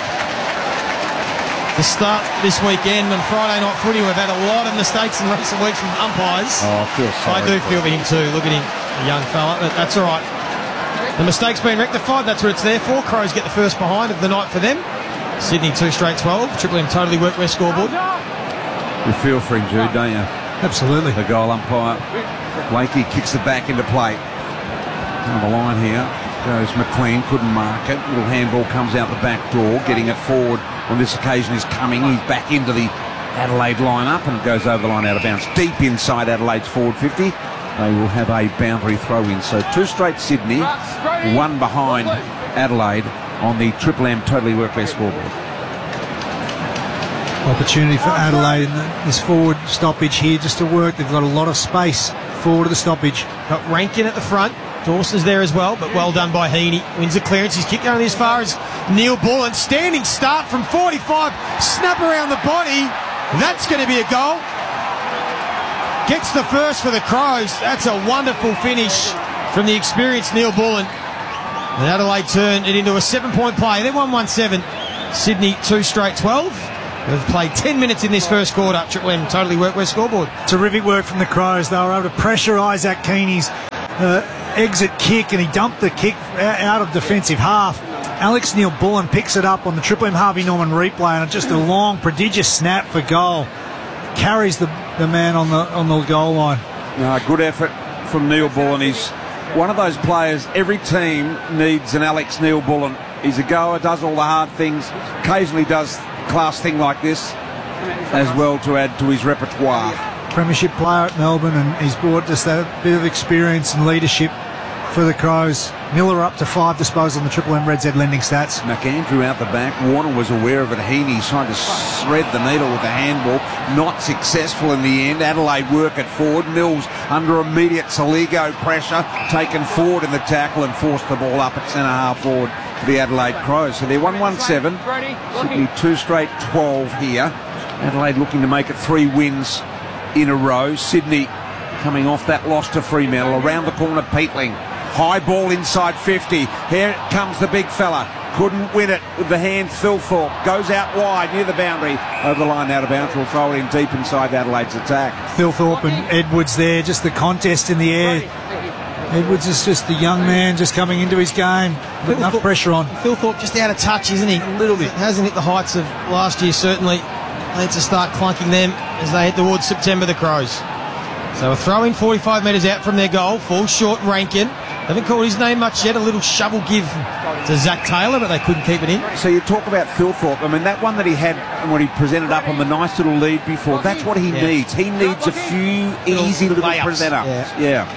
[SPEAKER 22] To start this weekend on Friday Night Footy, we've had a lot of mistakes in recent weeks from umpires.
[SPEAKER 20] Oh, I feel sorry.
[SPEAKER 22] I do feel for him too. Look at him, a young fella, but that's all right. The mistake's been rectified. That's what it's there for. Crows get the first behind of the night for them. Sydney two straight twelve. Triple M totally worked their scoreboard.
[SPEAKER 20] You feel for him, Jude, don't you?
[SPEAKER 1] Absolutely.
[SPEAKER 20] The goal umpire. Blakey kicks the back into play. On the line here goes McLean, couldn't mark it. Little handball comes out the back door, getting it forward on this occasion is coming. He's back into the Adelaide line-up and it goes over the line out of bounds. Deep inside Adelaide's forward fifty. They will have a boundary throw-in. So two straight Sydney, one behind Adelaide on the Triple M Totally Workwear scoreboard.
[SPEAKER 1] Opportunity for Adelaide in the, this forward stoppage here just to work. They've got a lot of space forward of the stoppage.
[SPEAKER 22] Got Rankin at the front. Dawson's there as well, but well done by Heaney. Wins the clearance. He's kicked only as far as Neil Bullen. Standing start from forty-five. Snap around the body. That's going to be a goal. Gets the first for the Crows. That's a wonderful finish from the experienced Neil Bullen. And Adelaide turned it into a seven-point play. They're one one seven. Sydney two straight twelve. They've played ten minutes in this first quarter. Triple M totally worked their scoreboard.
[SPEAKER 1] Terrific work from the Crows. They were able to pressure Isaac Keeney's uh, exit kick, and he dumped the kick out of defensive half. Alex Neil Bullen picks it up on the Triple M Harvey Norman replay, and just a long, prodigious snap for goal. Carries the, the man on the on the goal line.
[SPEAKER 20] No, good effort from Neil Bullen. He's one of those players, every team needs an Alex Neil Bullen. He's a goer, does all the hard things, occasionally does a class thing like this as well to add to his repertoire.
[SPEAKER 1] Premiership player at Melbourne, and he's brought just that bit of experience and leadership for the Crows. Miller up to five disposals on the Triple M Red Z lending stats.
[SPEAKER 20] McAndrew out the back. Warner was aware of it. Heaney's trying to thread the needle with the handball. Not successful in the end. Adelaide work it forward. Mills under immediate Saligo pressure. Taken forward in the tackle and forced the ball up at centre half forward for the Adelaide Crows. So they're one one seven. Sydney two straight twelve here. Adelaide looking to make it three wins in a row. Sydney coming off that loss to Fremantle. Around the corner, Peatling. High ball inside fifty. Here comes the big fella. Couldn't win it with the hand. Thilthorpe goes out wide near the boundary. Over the line, out of bounds. Will throw it in deep inside Adelaide's attack.
[SPEAKER 1] Thilthorpe and Edwards there. Just the contest in the air. Edwards is just the young man just coming into his game. With enough pressure on.
[SPEAKER 22] Thilthorpe just out of touch, isn't he? A little bit. Hasn't hit the heights of last year, certainly. Needs to start clunking them as they head towards September, the Crows. So a throw in forty-five metres out from their goal. Falls short, Rankin. Haven't called his name much yet. A little shovel give to Zach Taylor, but they couldn't keep it in.
[SPEAKER 20] So you talk about Thilthorpe. I mean, that one that he had when he presented up on the nice little lead before, that's what he
[SPEAKER 22] Yeah.
[SPEAKER 20] needs. He needs a few easy little
[SPEAKER 22] layups.
[SPEAKER 20] present-ups.
[SPEAKER 22] Yeah.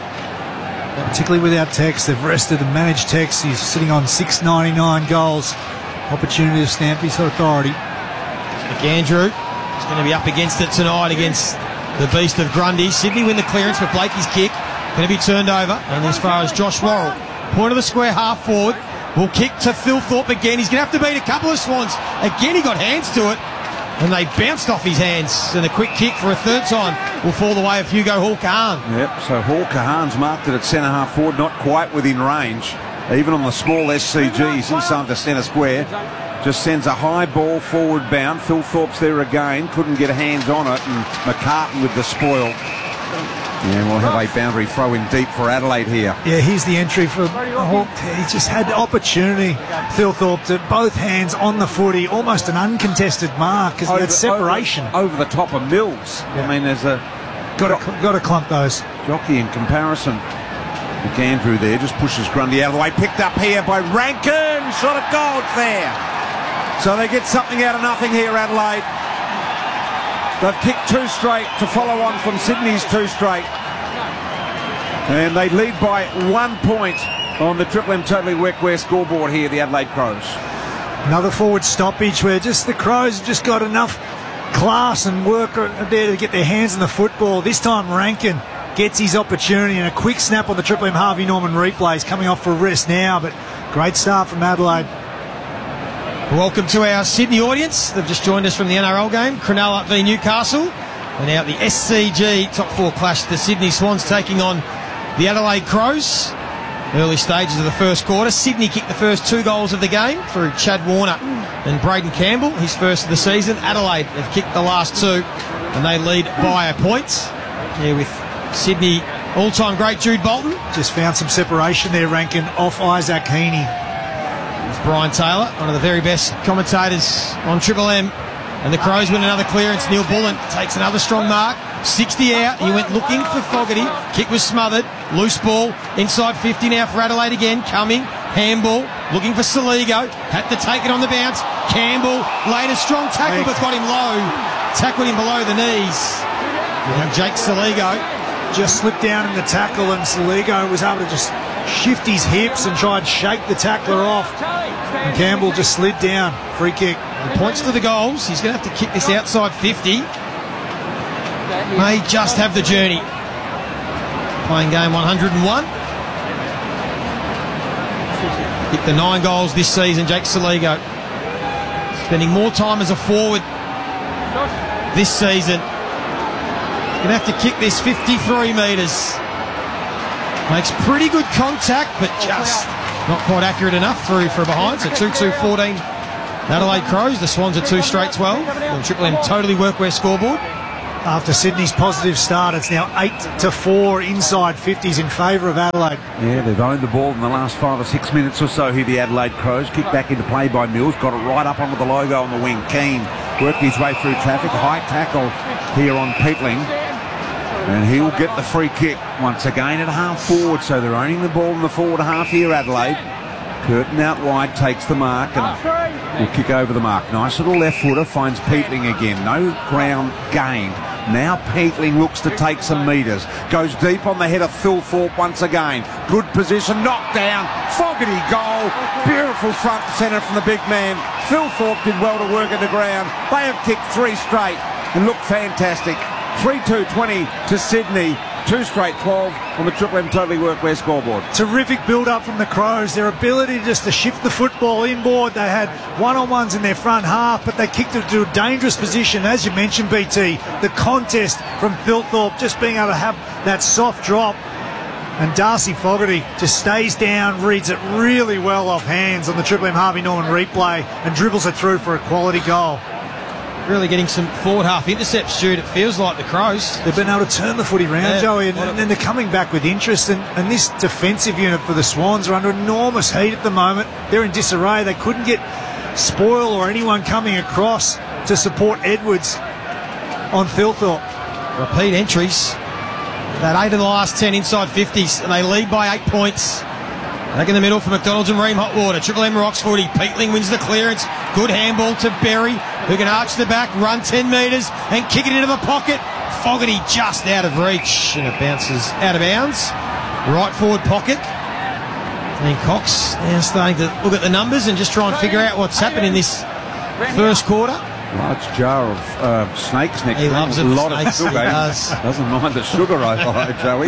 [SPEAKER 20] yeah.
[SPEAKER 1] Particularly without Tex. They've rested and managed Tex. He's sitting on six ninety-nine goals. Opportunity to stamp his authority.
[SPEAKER 22] McAndrew is going to be up against it tonight against the beast of Grundy. Sydney win the clearance, but Blakey's kick going to be turned over. And as far as Josh Worrell, point of the square, half forward, will kick to Thilthorpe again. He's going to have to beat a couple of Swans. Again, he got hands to it, and they bounced off his hands. And a quick kick for a third time will fall the way of Hugo Hall-Kahan.
[SPEAKER 20] Yep, so Hall-Kahan's marked it at centre half forward, not quite within range. Even on the small S C G, he's inside the centre square. Just sends a high ball forward bound. Thilthorpe's there again, couldn't get hands on it, and McCartan with the spoil. Yeah, we'll have a boundary throw in deep for Adelaide here.
[SPEAKER 1] Yeah, here's the entry for Hawk. He just had the opportunity, Thilthorpe, to both hands on the footy, almost an uncontested mark because he had separation.
[SPEAKER 20] Over, over the top of Mills. Yeah. I mean, there's a...
[SPEAKER 1] Got to, got to clump those.
[SPEAKER 20] Jockey in comparison. McAndrew there just pushes Grundy out of the way. Picked up here by Rankin. Shot at goal there. So they get something out of nothing here, Adelaide. They've kicked two straight to follow on from Sydney's two straight. And they lead by one point on the Triple M Totally Workwear scoreboard here, the Adelaide Crows.
[SPEAKER 1] Another forward stoppage where just the Crows have just got enough class and work there to get their hands on the football. This time Rankin gets his opportunity, and a quick snap on the Triple M Harvey Norman replays, coming off for a rest now, but great start from Adelaide.
[SPEAKER 22] Welcome to our Sydney audience. They've just joined us from the N R L game, Cronulla v Newcastle. And out the S C G top four clash, the Sydney Swans taking on the Adelaide Crows. Early stages of the first quarter. Sydney kicked the first two goals of the game through Chad Warner and Braden Campbell, his first of the season. Adelaide have kicked the last two, and they lead by a point. Yeah, with Sydney all-time great Jude Bolton.
[SPEAKER 1] Just found some separation there, Rankin, off Isaac Heaney.
[SPEAKER 22] Brian Taylor, one of the very best commentators on Triple M. And the Crows win another clearance. Neil Bullen takes another strong mark. sixty out. He went looking for Fogarty. Kick was smothered. Loose ball. Inside fifty now for Adelaide again. Coming. Handball. Looking for Saligo. Had to take it on the bounce. Campbell laid a strong tackle but got him low. Tackled him below the knees. And Jake Saligo
[SPEAKER 1] just slipped down in the tackle, and Saligo was able to just shift his hips and try and shake the tackler off. And Campbell just slid down. Free kick.
[SPEAKER 22] He points to the goals. He's going to have to kick this outside fifty. May just have the journey. Playing game one hundred and one. Kicked the nine goals this season, Jake Soligo. Spending more time as a forward this season. Going to have to kick this fifty-three metres. Makes pretty good contact, but just not quite accurate enough through for behind. So two two fourteen Adelaide Crows. The Swans are two straight twelve. The Triple M Totally Workwear scoreboard.
[SPEAKER 1] After Sydney's positive start, it's now eight to four inside fifties in favour of Adelaide.
[SPEAKER 20] Yeah, they've owned the ball in the last five or six minutes or so here, the Adelaide Crows. Kicked back into play by Mills, got it right up onto the logo on the wing. Keane worked his way through traffic. High tackle here on Peatling. And he'll get the free kick once again at half forward. So they're owning the ball in the forward half here, Adelaide. Curtin out wide, takes the mark and will kick over the mark. Nice little left footer, finds Peatling again. No ground gained. Now Peatling looks to take some metres. Goes deep on the head of Phil Thorpe once again. Good position, knocked down. Fogarty goal. Beautiful front and centre from the big man. Phil Thorpe did well to work at the ground. They have kicked three straight and look fantastic. three two twenty to Sydney. Two straight twelve on the Triple M Totally Workwear scoreboard.
[SPEAKER 1] Terrific build-up from the Crows. Their ability just to shift the football inboard. They had one-on-ones in their front half, but they kicked it to a dangerous position. As you mentioned, B T, the contest from Philthorpe just being able to have that soft drop. And Darcy Fogarty just stays down, reads it really well off hands on the Triple M Harvey Norman replay and dribbles it through for a quality goal.
[SPEAKER 22] Really getting some forward half intercepts, Jude. It feels like the Crows.
[SPEAKER 1] They've been able to turn the footy round,
[SPEAKER 22] yeah,
[SPEAKER 1] Joey, and, and then they're coming back with interest. And, and this defensive unit for the Swans are under enormous heat at the moment. They're in disarray. They couldn't get Spoil or anyone coming across to support Edwards on Philthorpe.
[SPEAKER 22] Repeat entries. That eight of the last ten inside fifties, and they lead by eight points. Back in the middle for McDonald's and Ream Hotwater. Triple M rocks footy. Peatling wins the clearance. Good handball to Berry, who can arch the back, run ten metres, and kick it into the pocket. Fogarty just out of reach, and it bounces out of bounds. Right forward pocket. And Cox now starting to look at the numbers and just try and figure out what's happened in this first quarter.
[SPEAKER 20] Large jar of uh, snakes next
[SPEAKER 22] He
[SPEAKER 20] to him.
[SPEAKER 22] loves
[SPEAKER 20] A
[SPEAKER 22] it,
[SPEAKER 20] lot
[SPEAKER 22] snakes,
[SPEAKER 20] of sugar.
[SPEAKER 22] he does.
[SPEAKER 20] Doesn't mind the sugar, I thought, Joey.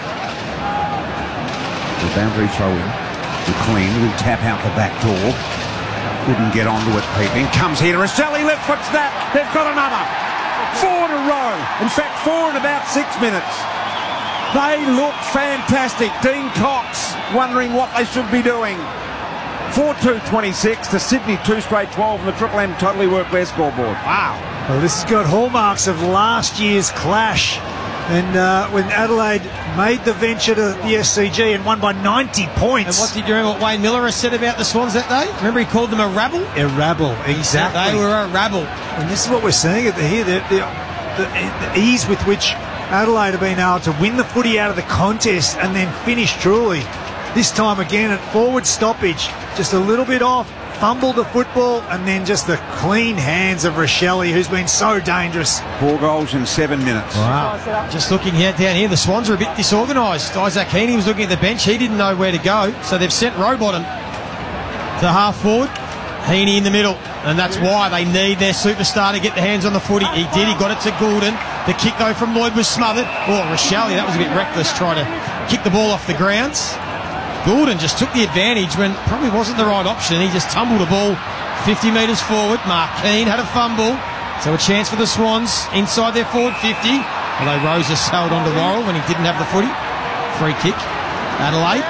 [SPEAKER 20] The boundary throw in. McLean will tap out the back door. Couldn't get onto it, Peatling. Comes here to Roselli, left foot snap. They've got another. Four in a row. In fact, four in about six minutes. They look fantastic. Dean Cox wondering what they should be doing. four two twenty-six to Sydney, two straight twelve on the Triple M Totally Workwear scoreboard. Wow.
[SPEAKER 1] Well, this has got hallmarks of last year's clash. And uh, when Adelaide made the venture to the S C G and won by ninety points.
[SPEAKER 22] And what did you remember what Wayne Miller has said about the Swans that day? Remember he called them a rabble?
[SPEAKER 1] A rabble, exactly.
[SPEAKER 22] They were a rabble.
[SPEAKER 1] And this is what we're seeing at the, here. The, the, the, the ease with which Adelaide have been able to win the footy out of the contest and then finish truly. This time again at forward stoppage, just a little bit off. Fumbled the football, and then just the clean hands of Rochelle, who's been so dangerous.
[SPEAKER 20] Four goals in seven minutes.
[SPEAKER 22] Wow. Just looking here, down here, the Swans are a bit disorganised. Isaac Heaney was looking at the bench. He didn't know where to go, so they've sent Rowbottom to half forward. Heaney in the middle, and that's why they need their superstar to get the hands on the footy. He did. He got it to Goulden. The kick, though, from Lloyd was smothered. Oh, Rochelle, that was a bit reckless, trying to kick the ball off the grounds. Goulden just took the advantage when probably wasn't the right option. He just tumbled a ball fifty metres forward. Mark Keane had a fumble. So a chance for the Swans inside their forward fifty. Although Rose has sailed onto Worrell when he didn't have the footy. Free kick. Adelaide.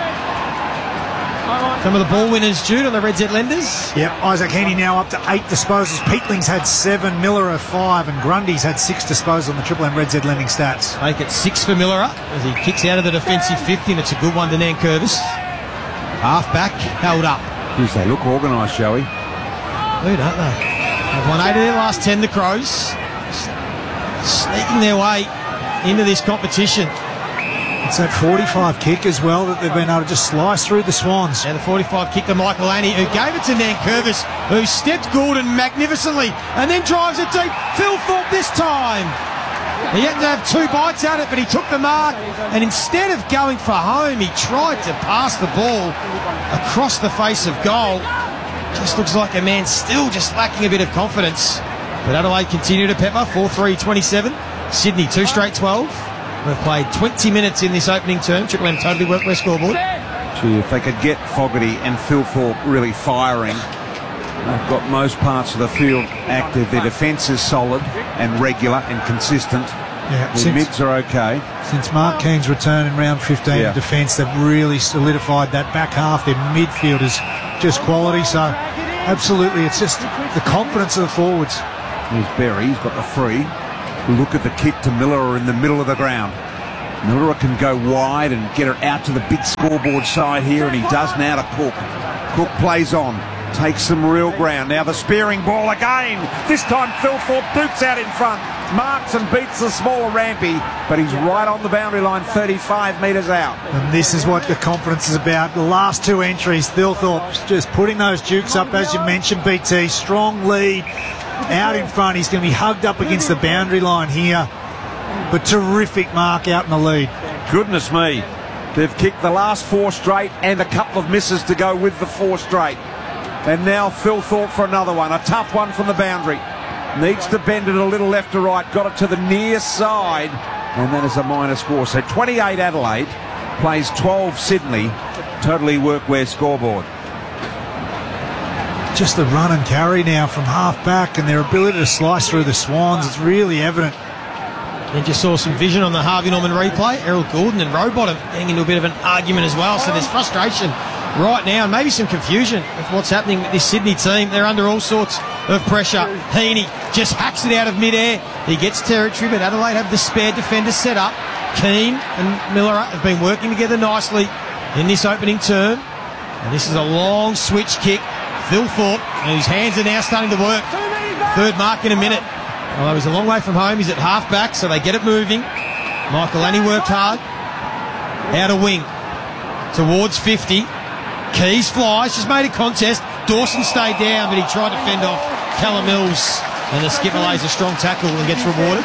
[SPEAKER 22] Some of the ball winners, Jude, on the Red Z Lenders.
[SPEAKER 1] Yep, Isaac Heaney now up to eight disposals. Peatling's had seven, Miller have five, and Grundy's had six disposals on the Triple M Red Z Lending stats.
[SPEAKER 22] Make it six for Miller as he kicks out of the defensive fifty, and it's a good one to Nankervis. Half back, held up.
[SPEAKER 20] Jeez, they look organised, Joey.
[SPEAKER 22] Do, don't they? They've won eight of their last ten, the Crows. Sneaking their way into this competition.
[SPEAKER 1] It's that forty-five kick as well that they've been able to just slice through the Swans.
[SPEAKER 22] And the forty-five kick to Michael Annie, who gave it to Nankervis, who stepped Goulden magnificently and then drives it deep. Phil Thorpe this time. He had to have two bites at it, but he took the mark, and instead of going for home, he tried to pass the ball across the face of goal. just looks like a man still just lacking a bit of confidence. But Adelaide continue to pepper, four three twenty-seven. Sydney, two straight twelve. We've played twenty minutes in this opening term. Triple M totally worked their scoreboard.
[SPEAKER 20] Gee, if they could get Fogarty and Thilthorpe really firing, they've got most parts of the field active. Their defence is solid and regular and consistent.
[SPEAKER 1] Yeah,
[SPEAKER 20] Their mids are okay.
[SPEAKER 1] Since Mark Keane's return in round fifteen
[SPEAKER 20] Yeah.
[SPEAKER 1] in defence, they've really solidified that back half. Their midfield is just quality. So, absolutely, it's just the confidence of the forwards.
[SPEAKER 20] Here's Berry, he's got the free. Look at the kick to Miller in the middle of the ground. Miller can go wide and get her out to the big scoreboard side here, and he does now to Cook. Cook plays on, takes some real ground. Now the spearing ball again. This time Thilthorpe dukes out in front. Marks and beats the smaller Rampy, but he's right on the boundary line, thirty-five metres out.
[SPEAKER 1] And this is what the confidence is about. The last two entries, Thilthorpe just putting those dukes up, as you mentioned, B T. Strong lead out in front. He's going to be hugged up against the boundary line here. But terrific mark out in the lead.
[SPEAKER 20] Goodness me. They've kicked the last four straight and a couple of misses to go with the four straight. And now Thilthorpe for another one. A tough one from the boundary. Needs to bend it a little left to right. Got it to the near side. And that is a minor score. So twenty-eight Adelaide plays twelve Sydney. Totally workwear scoreboard.
[SPEAKER 1] Just the run and carry now from half back, and their ability to slice through the Swans is really evident.
[SPEAKER 22] Then just saw some vision on the Harvey Norman replay. Errol Gordon and Rowbottom getting into a bit of an argument as well. So there's frustration right now and maybe some confusion with what's happening with this Sydney team. They're under all sorts of pressure. Heaney just hacks it out of midair. He gets territory, but Adelaide have the spare defenders set up. Keane and Miller have been working together nicely in this opening term. And this is a long switch kick. Thilthorpe, and his hands are now starting to work. Third mark in a minute. Although he's a long way from home, he's at half back, so they get it moving. Michael Annie worked hard. Out of wing. Towards fifty. Keys flies, just made a contest. Dawson stayed down, but he tried to fend off Callum Mills. And the skipper lays a strong tackle and gets rewarded.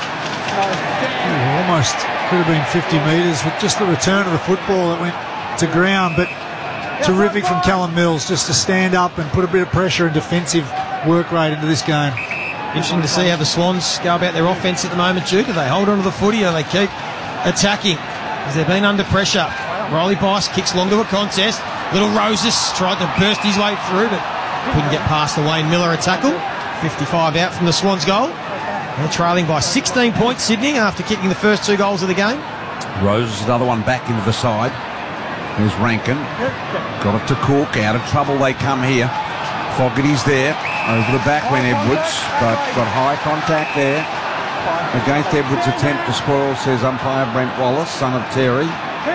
[SPEAKER 1] Ooh, almost could have been fifty metres with just the return of the football that went to ground, but terrific from Callum Mills just to stand up and put a bit of pressure and defensive work rate into this game.
[SPEAKER 22] Interesting to see how the Swans go about their offence at the moment, Duke. Do they hold on to the footy or they keep attacking? As they've been under pressure. Riley Bice kicks long to a contest. Little Roses tried to burst his way through, but couldn't get past the Wayne Miller a tackle. fifty-five out from the Swans goal. They're trailing by sixteen points, Sydney, after kicking the first two goals of the game.
[SPEAKER 20] Roses, another one back into the side. There's Rankin. Got it to Cook. Out of trouble they come here. Fogarty's there. Over the back went Edwards, but got high contact there. Against Edwards' attempt to spoil, says umpire Brent Wallace, son of Terry.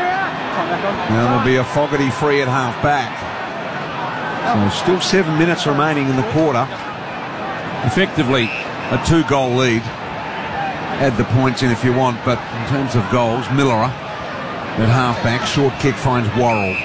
[SPEAKER 20] Now there'll be a Fogarty free at half back. So still seven minutes remaining in the quarter. Effectively a two-goal lead. Add the points in if you want, but in terms of goals, Miller at half-back, short kick finds Worrell.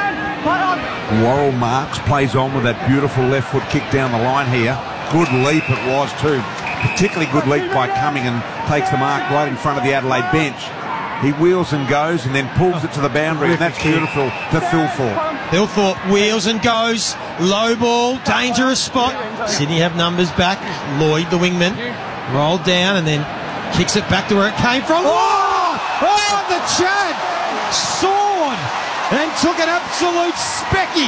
[SPEAKER 20] Worrell marks, plays on with that beautiful left foot kick down the line here. Good leap it was too. Particularly good leap by Cumming, and takes the mark right in front of the Adelaide bench. He wheels and goes and then pulls it to the boundary, and that's beautiful to Thilthorpe.
[SPEAKER 22] Thilthorpe wheels and goes. Low ball, dangerous spot. Sydney have numbers back. Lloyd, the wingman, rolled down and then kicks it back to where it came from. Oh! Oh, the Chad soared and took an absolute specky.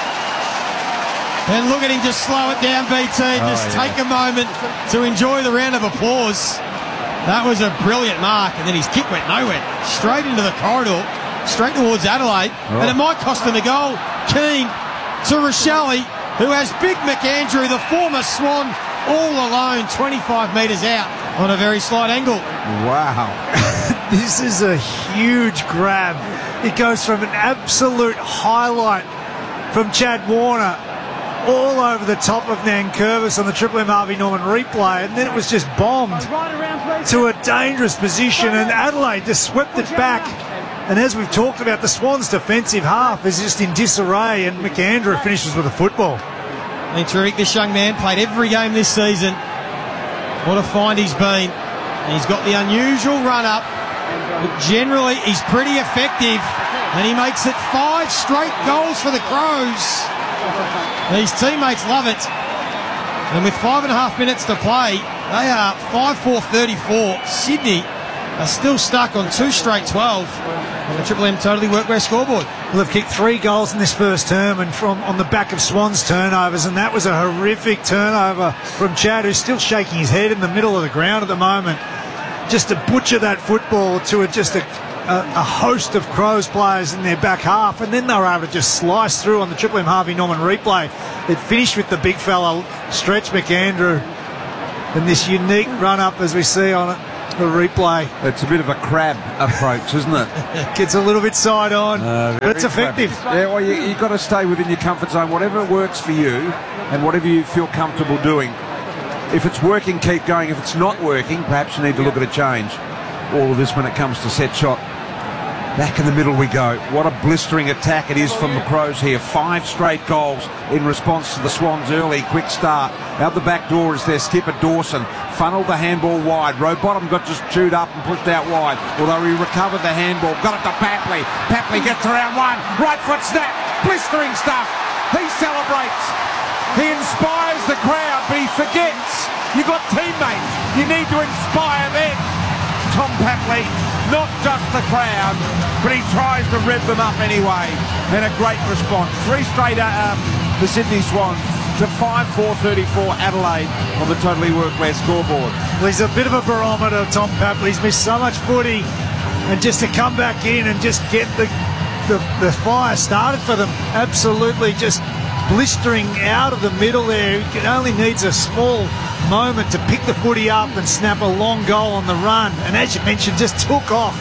[SPEAKER 22] And look at him just slow it down, B T. Just
[SPEAKER 20] oh, yeah.
[SPEAKER 22] take a moment to enjoy the round of applause. That was a brilliant mark, and then his kick went nowhere. Straight into the corridor, straight towards Adelaide, oh. and it might cost them a goal. Keane to Rochelle, who has Big McAndrew, the former Swan, all alone, twenty-five metres out on a very slight angle.
[SPEAKER 20] Wow.
[SPEAKER 1] This is a huge grab. It goes from an absolute highlight from Chad Warner all over the top of Nankervis on the Triple M Harvey Norman replay, and then it was just bombed to a dangerous position, and Adelaide just swept it back. And as we've talked about, the Swans' defensive half is just in disarray, and McAndrew finishes with a football.
[SPEAKER 22] I mean, terrific, this young man played every game this season. What a find he's been. And he's got the unusual run-up, but generally he's pretty effective, and he makes it five straight goals for the Crows. His teammates love it. And with five and a half minutes to play, they are five four thirty-four. Sydney are still stuck on two straight twelve on the Triple M Totally Workwear scoreboard.
[SPEAKER 1] Well, they've kicked three goals in this first term and from on the back of Swans turnovers, and that was a horrific turnover from Chad, who's still shaking his head in the middle of the ground at the moment. Just to butcher that football to a, just a, a, a host of Crows players in their back half, and then they were able to just slice through on the Triple M Harvey Norman replay. It finished with the big fella, Stretch McAndrew, and this unique run-up as we see on it. The replay.
[SPEAKER 20] It's a bit of a crab approach, isn't it?
[SPEAKER 1] Gets a little bit side on,
[SPEAKER 20] uh,
[SPEAKER 1] but it's effective.
[SPEAKER 20] Crabby. Yeah, well, you, you've got to stay within your comfort zone, whatever works for you and whatever you feel comfortable doing. If it's working, keep going. If it's not working, perhaps you need to look at a change. All of this when it comes to set shot. Back in the middle we go. What a blistering attack it is from the Crows here. Five straight goals in response to the Swans' early quick start. Out the back door is their skipper Dawson. Funneled the handball wide. Rowbottom got just chewed up and pushed out wide. Although he recovered the handball. Got it to Papley. Papley gets around one. Right foot snap. Blistering stuff. He celebrates. He inspires the crowd, but he forgets. You've got teammates. You need to inspire them. Tom Papley, not just the crowd, but he tries to rev them up anyway. And a great response. Three straight um, the Sydney Swans to five four thirty-four Adelaide on the Totally Workwear scoreboard.
[SPEAKER 1] Well, he's a bit of a barometer, Tom Papley. He's missed so much footy, and just to come back in and just get the, the, the fire started for them, absolutely just blistering out of the middle there. He only needs a small moment to pick the footy up and snap a long goal on the run, and as you mentioned, just took off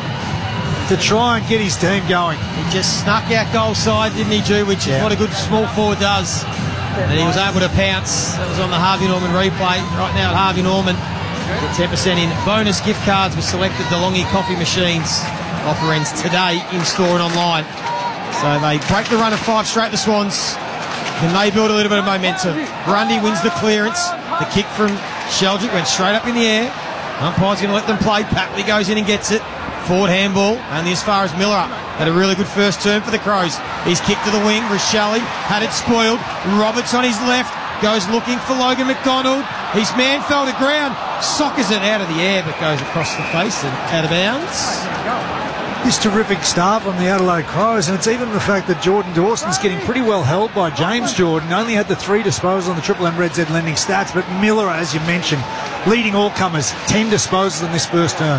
[SPEAKER 1] to try and get his team going.
[SPEAKER 22] He just snuck out goal side, didn't he, Drew, which yeah. is what a good small forward does. And he was able to pounce. That was on the Harvey Norman replay. Right now at Harvey Norman, get ten percent in bonus gift cards with selected DeLonghi coffee machines. Offer ends today in store and online. So they break the run of five straight, the Swans. Can they build a little bit of momentum? Grundy wins the clearance. The kick from Sheldrick went straight up in the air. Umpire's going to let them play. Papley goes in and gets it. Forward handball, only as far as Miller. Had a really good first turn for the Crows. He's kicked to the wing. Rochelle had it spoiled. Roberts on his left. Goes looking for Logan McDonald. His man fell to ground. Sockers it out of the air, but goes across the face and out of bounds.
[SPEAKER 1] This terrific start from the Adelaide Crows, and it's even the fact that Jordan Dawson's getting pretty well held by James Jordan. Only had the three disposals on the Triple M Red Z lending stats, but Miller, as you mentioned, leading all comers, ten disposals in this first term.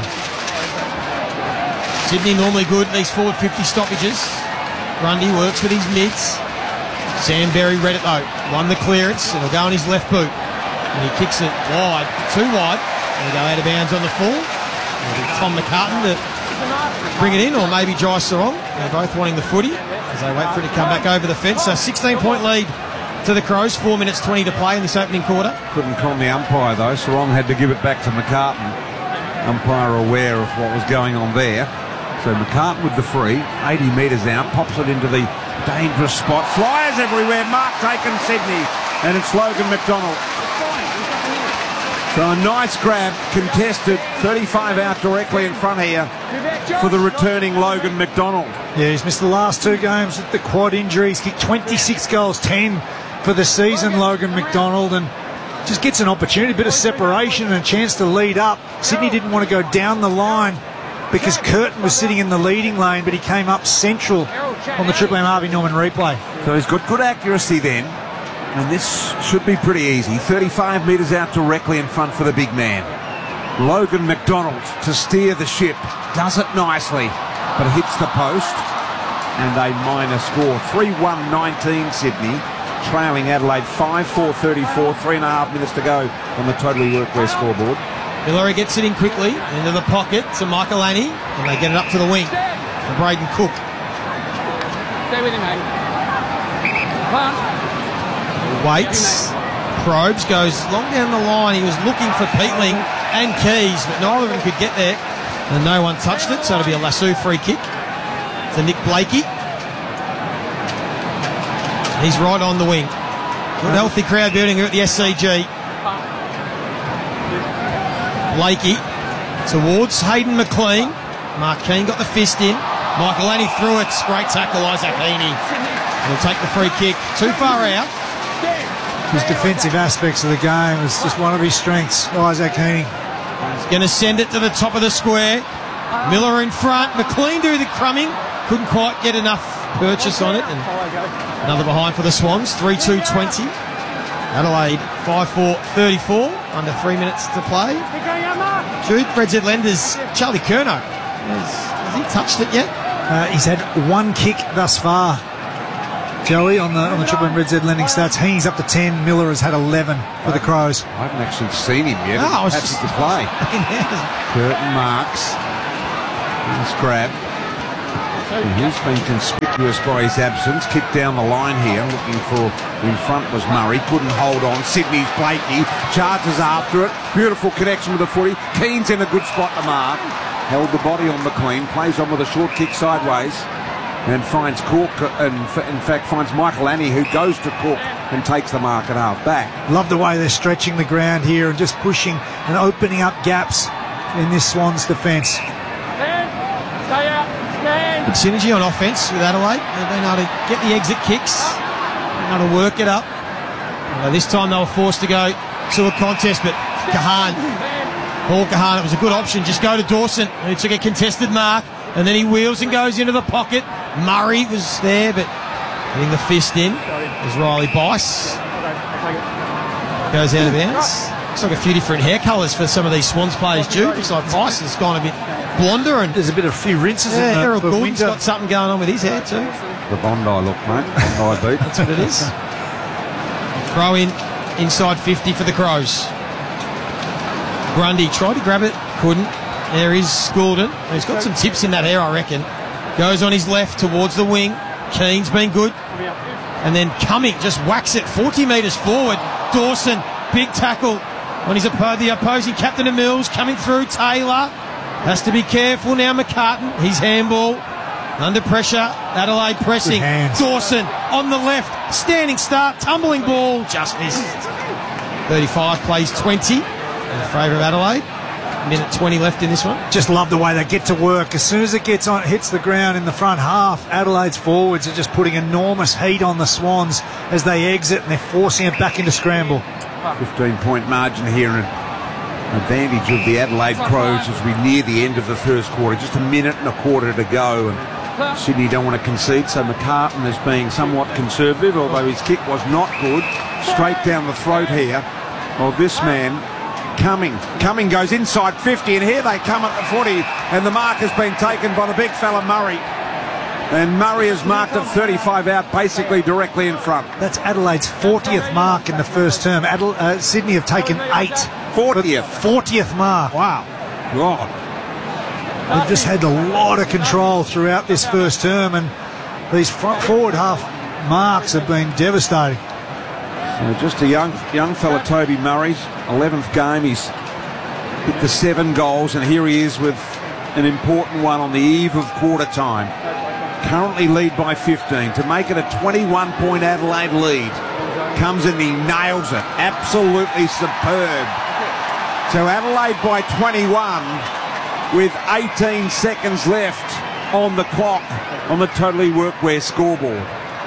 [SPEAKER 22] Sydney normally good at these forward fifty stoppages. Grundy works with his mids. Sam Berry read it though. Won the clearance. It'll go on his left boot. And he kicks it wide, too wide. And he'll go out of bounds on the full. It'll be Tom McCartan to bring it in, or maybe Jai Sarong. They're both wanting the footy as they wait for it to come back over the fence. So sixteen point lead to the Crows. four minutes twenty to play in this opening quarter.
[SPEAKER 20] Couldn't con the umpire though. Sarong had to give it back to McCartan. Umpire aware of what was going on there. So McCartan with the free, eighty metres out, pops it into the dangerous spot. Flyers everywhere, mark taken Sydney, and it's Logan McDonald. So a nice grab, contested, thirty-five out directly in front here for the returning Logan McDonald.
[SPEAKER 1] Yeah, he's missed the last two games with the quad injuries. Kicked twenty-six goals, ten for the season, Logan McDonald, and just gets an opportunity, a bit of separation and a chance to lead up. Sydney didn't want to go down the line because Curtin was sitting in the leading lane, but he came up central on the Triple M Harvey Norman replay.
[SPEAKER 20] So he's got good accuracy then, and this should be pretty easy. thirty-five metres out directly in front for the big man. Logan McDonald to steer the ship. Does it nicely, but hits the post. And a minor score. three one nineteen Sydney, trailing Adelaide five four thirty-four. Three and a half minutes to go on the Totally Workwear scoreboard.
[SPEAKER 22] Hillary gets it in quickly into the pocket to Michael Annie, and they get it up to the wing to Braden Cook.
[SPEAKER 9] Stay with him, mate.
[SPEAKER 22] Waits, probes, goes long down the line. He was looking for Peatling and Keys, but neither of them could get there, and no one touched it, so it'll be a lasso free kick to Nick Blakey. He's right on the wing. Good healthy crowd building here at the S C G. Blakey towards Hayden McLean. Mark Keane got the fist in. Michael Annie threw it. Great tackle, Isaac Heaney. He'll take the free kick too far out.
[SPEAKER 1] His defensive aspects of the game is just one of his strengths, Isaac Heaney.
[SPEAKER 22] He's going to send it to the top of the square. Miller in front. McLean do the crumbing. Couldn't quite get enough purchase on it. And another behind for the Swans. three two twenty. Adelaide five four thirty-four. Under three minutes to play. Jude, Red Z Lenders, Charlie Curnow. Has, has he touched it yet?
[SPEAKER 1] Uh, he's had one kick thus far, Joey, on the on the Triple M Red Z lending stats. Heaney's up to ten. Miller has had eleven for the Crows.
[SPEAKER 20] I haven't actually seen him yet.
[SPEAKER 1] No, I was
[SPEAKER 20] Happy
[SPEAKER 1] just
[SPEAKER 20] to play. Curtin Marks. Nice grab. And he's been conspicuous by his absence. Kicked down the line here. Looking for, in front was Murray. Couldn't hold on. Sydney's Blakey. Charges after it. Beautiful connection with the footy. Keane's in a good spot to mark. Held the body on McLean. Plays on with a short kick sideways. And finds Cork, and in fact finds Michael Annie, who goes to Cork and takes the mark at half back.
[SPEAKER 1] Love the way they're stretching the ground here and just pushing and opening up gaps in this Swans defence.
[SPEAKER 22] Good synergy on offence with Adelaide. They've been able to get the exit kicks, been able to work it up. Well, this time they were forced to go to a contest, but Kahan, Paul Kahan, it was a good option. Just go to Dawson, who took a contested mark, and then he wheels and goes into the pocket. Murray was there, but getting the fist in is Riley Bice. Goes out of bounds. Looks like a few different hair colours for some of these Swans players, Jude. Looks like Bice has gone a bit blonder, and
[SPEAKER 1] there's a bit of a few rinses.
[SPEAKER 22] Yeah,
[SPEAKER 1] in the,
[SPEAKER 22] Errol
[SPEAKER 1] the
[SPEAKER 22] Gordon's
[SPEAKER 1] winter.
[SPEAKER 22] got something going on with his hair too.
[SPEAKER 20] The Bondi look, mate. Bondi beat.
[SPEAKER 22] That's what it is. Throw in inside fifty for the Crows. Grundy tried to grab it, couldn't. There is Goulden. He's got some tips in that hair, I reckon. Goes on his left towards the wing. Keane's been good. And then Cumming just whacks it forty metres forward. Dawson, big tackle on his oppo- the opposing captain of Mills, coming through. Taylor has to be careful now. McCartan, he's handball. Under pressure, Adelaide pressing. Dawson on the left, standing start, tumbling ball, just missed. thirty-five plays twenty in favour of Adelaide. Minute twenty left in this one.
[SPEAKER 1] Just love the way they get to work. As soon as it gets on, hits the ground in the front half, Adelaide's forwards are just putting enormous heat on the Swans as they exit, and they're forcing it back into scramble.
[SPEAKER 20] fifteen point margin here, and advantage of the Adelaide Crows as we near the end of the first quarter. Just a minute and a quarter to go, and Sydney don't want to concede, so McCartan is being somewhat conservative, although his kick was not good. Straight down the throat here of this man, Cumming. Cumming goes inside fifty, and here they come at the footy, and the mark has been taken by the big fella Murray. And Murray has marked at thirty-five out, basically directly in front.
[SPEAKER 1] That's Adelaide's fortieth mark in the first term. Adela- uh, Sydney have taken eight.
[SPEAKER 20] fortieth.
[SPEAKER 1] fortieth mark.
[SPEAKER 20] Wow. God.
[SPEAKER 1] They've just had a lot of control throughout this first term, and these front forward half marks have been devastating.
[SPEAKER 20] So just a young young fella, Toby Murray's eleventh game. He's hit the seven goals, and here he is with an important one on the eve of quarter time. Currently lead by fifteen. To make it a twenty-one point Adelaide lead. Comes and he nails it. Absolutely superb. So Adelaide by twenty-one with eighteen seconds left on the clock on the Totally Workwear scoreboard.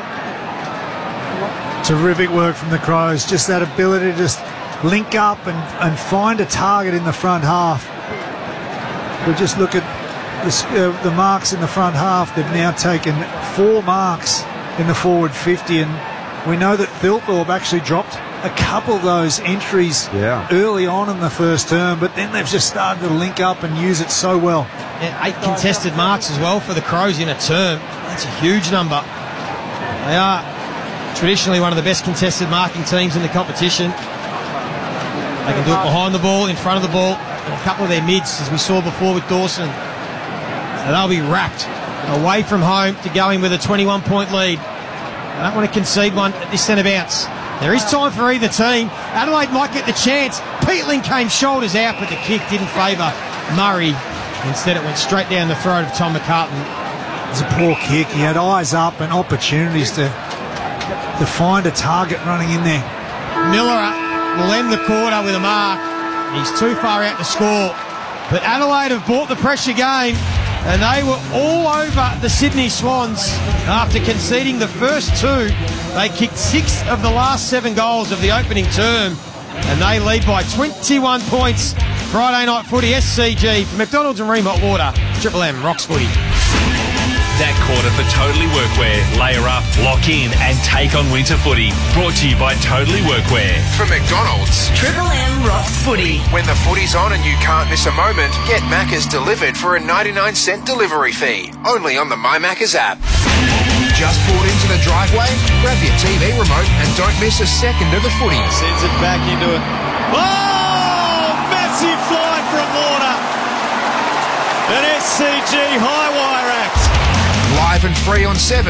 [SPEAKER 1] Terrific work from the Crows. Just that ability to just link up and, and find a target in the front half. But just look at the, uh, the marks in the front half. They've now taken four marks in the forward fifty, and we know that Thilthorpe actually dropped a couple of those entries
[SPEAKER 20] yeah.
[SPEAKER 1] early on in the first term, but then they've just started to link up and use it so well.
[SPEAKER 22] Yeah, eight contested marks as well for the Crows in a term. That's a huge number. They are traditionally one of the best contested marking teams in the competition. They can do it behind the ball, in front of the ball, and a couple of their mids, as we saw before with Dawson. So they'll be wrapped away from home to go in with a twenty-one point lead. They don't want to concede one at this centre bounce. There is time for either team. Adelaide might get the chance. Peatling came shoulders out, but the kick didn't favour Murray. Instead, it went straight down the throat of Tom McCartan.
[SPEAKER 1] It was a poor kick. He had eyes up and opportunities to, to find a target running in there.
[SPEAKER 22] Miller will end the quarter with a mark. He's too far out to score. But Adelaide have bought the pressure game. and they were all over the Sydney Swans after conceding the first two. They kicked six of the last seven goals of the opening term, and they lead by twenty-one points. Friday night footy, S C G for McDonald's and Ream Hot Water. Triple M rocks footy.
[SPEAKER 5] That quarter for Totally Workwear. Layer up, lock in and take on winter footy. Brought to you by Totally Workwear.
[SPEAKER 7] From McDonald's,
[SPEAKER 18] Triple M rocks footy.
[SPEAKER 7] when the footy's on and you can't miss a moment, get Macca's delivered for a ninety-nine cent delivery fee. Only on the My Macca's app. Just pulled into the driveway? Grab your T V remote and don't miss a second of the footy.
[SPEAKER 10] Sends it back into it. Oh! Massive fly from Warner. An S C G high wire act.
[SPEAKER 7] Live and free on seven.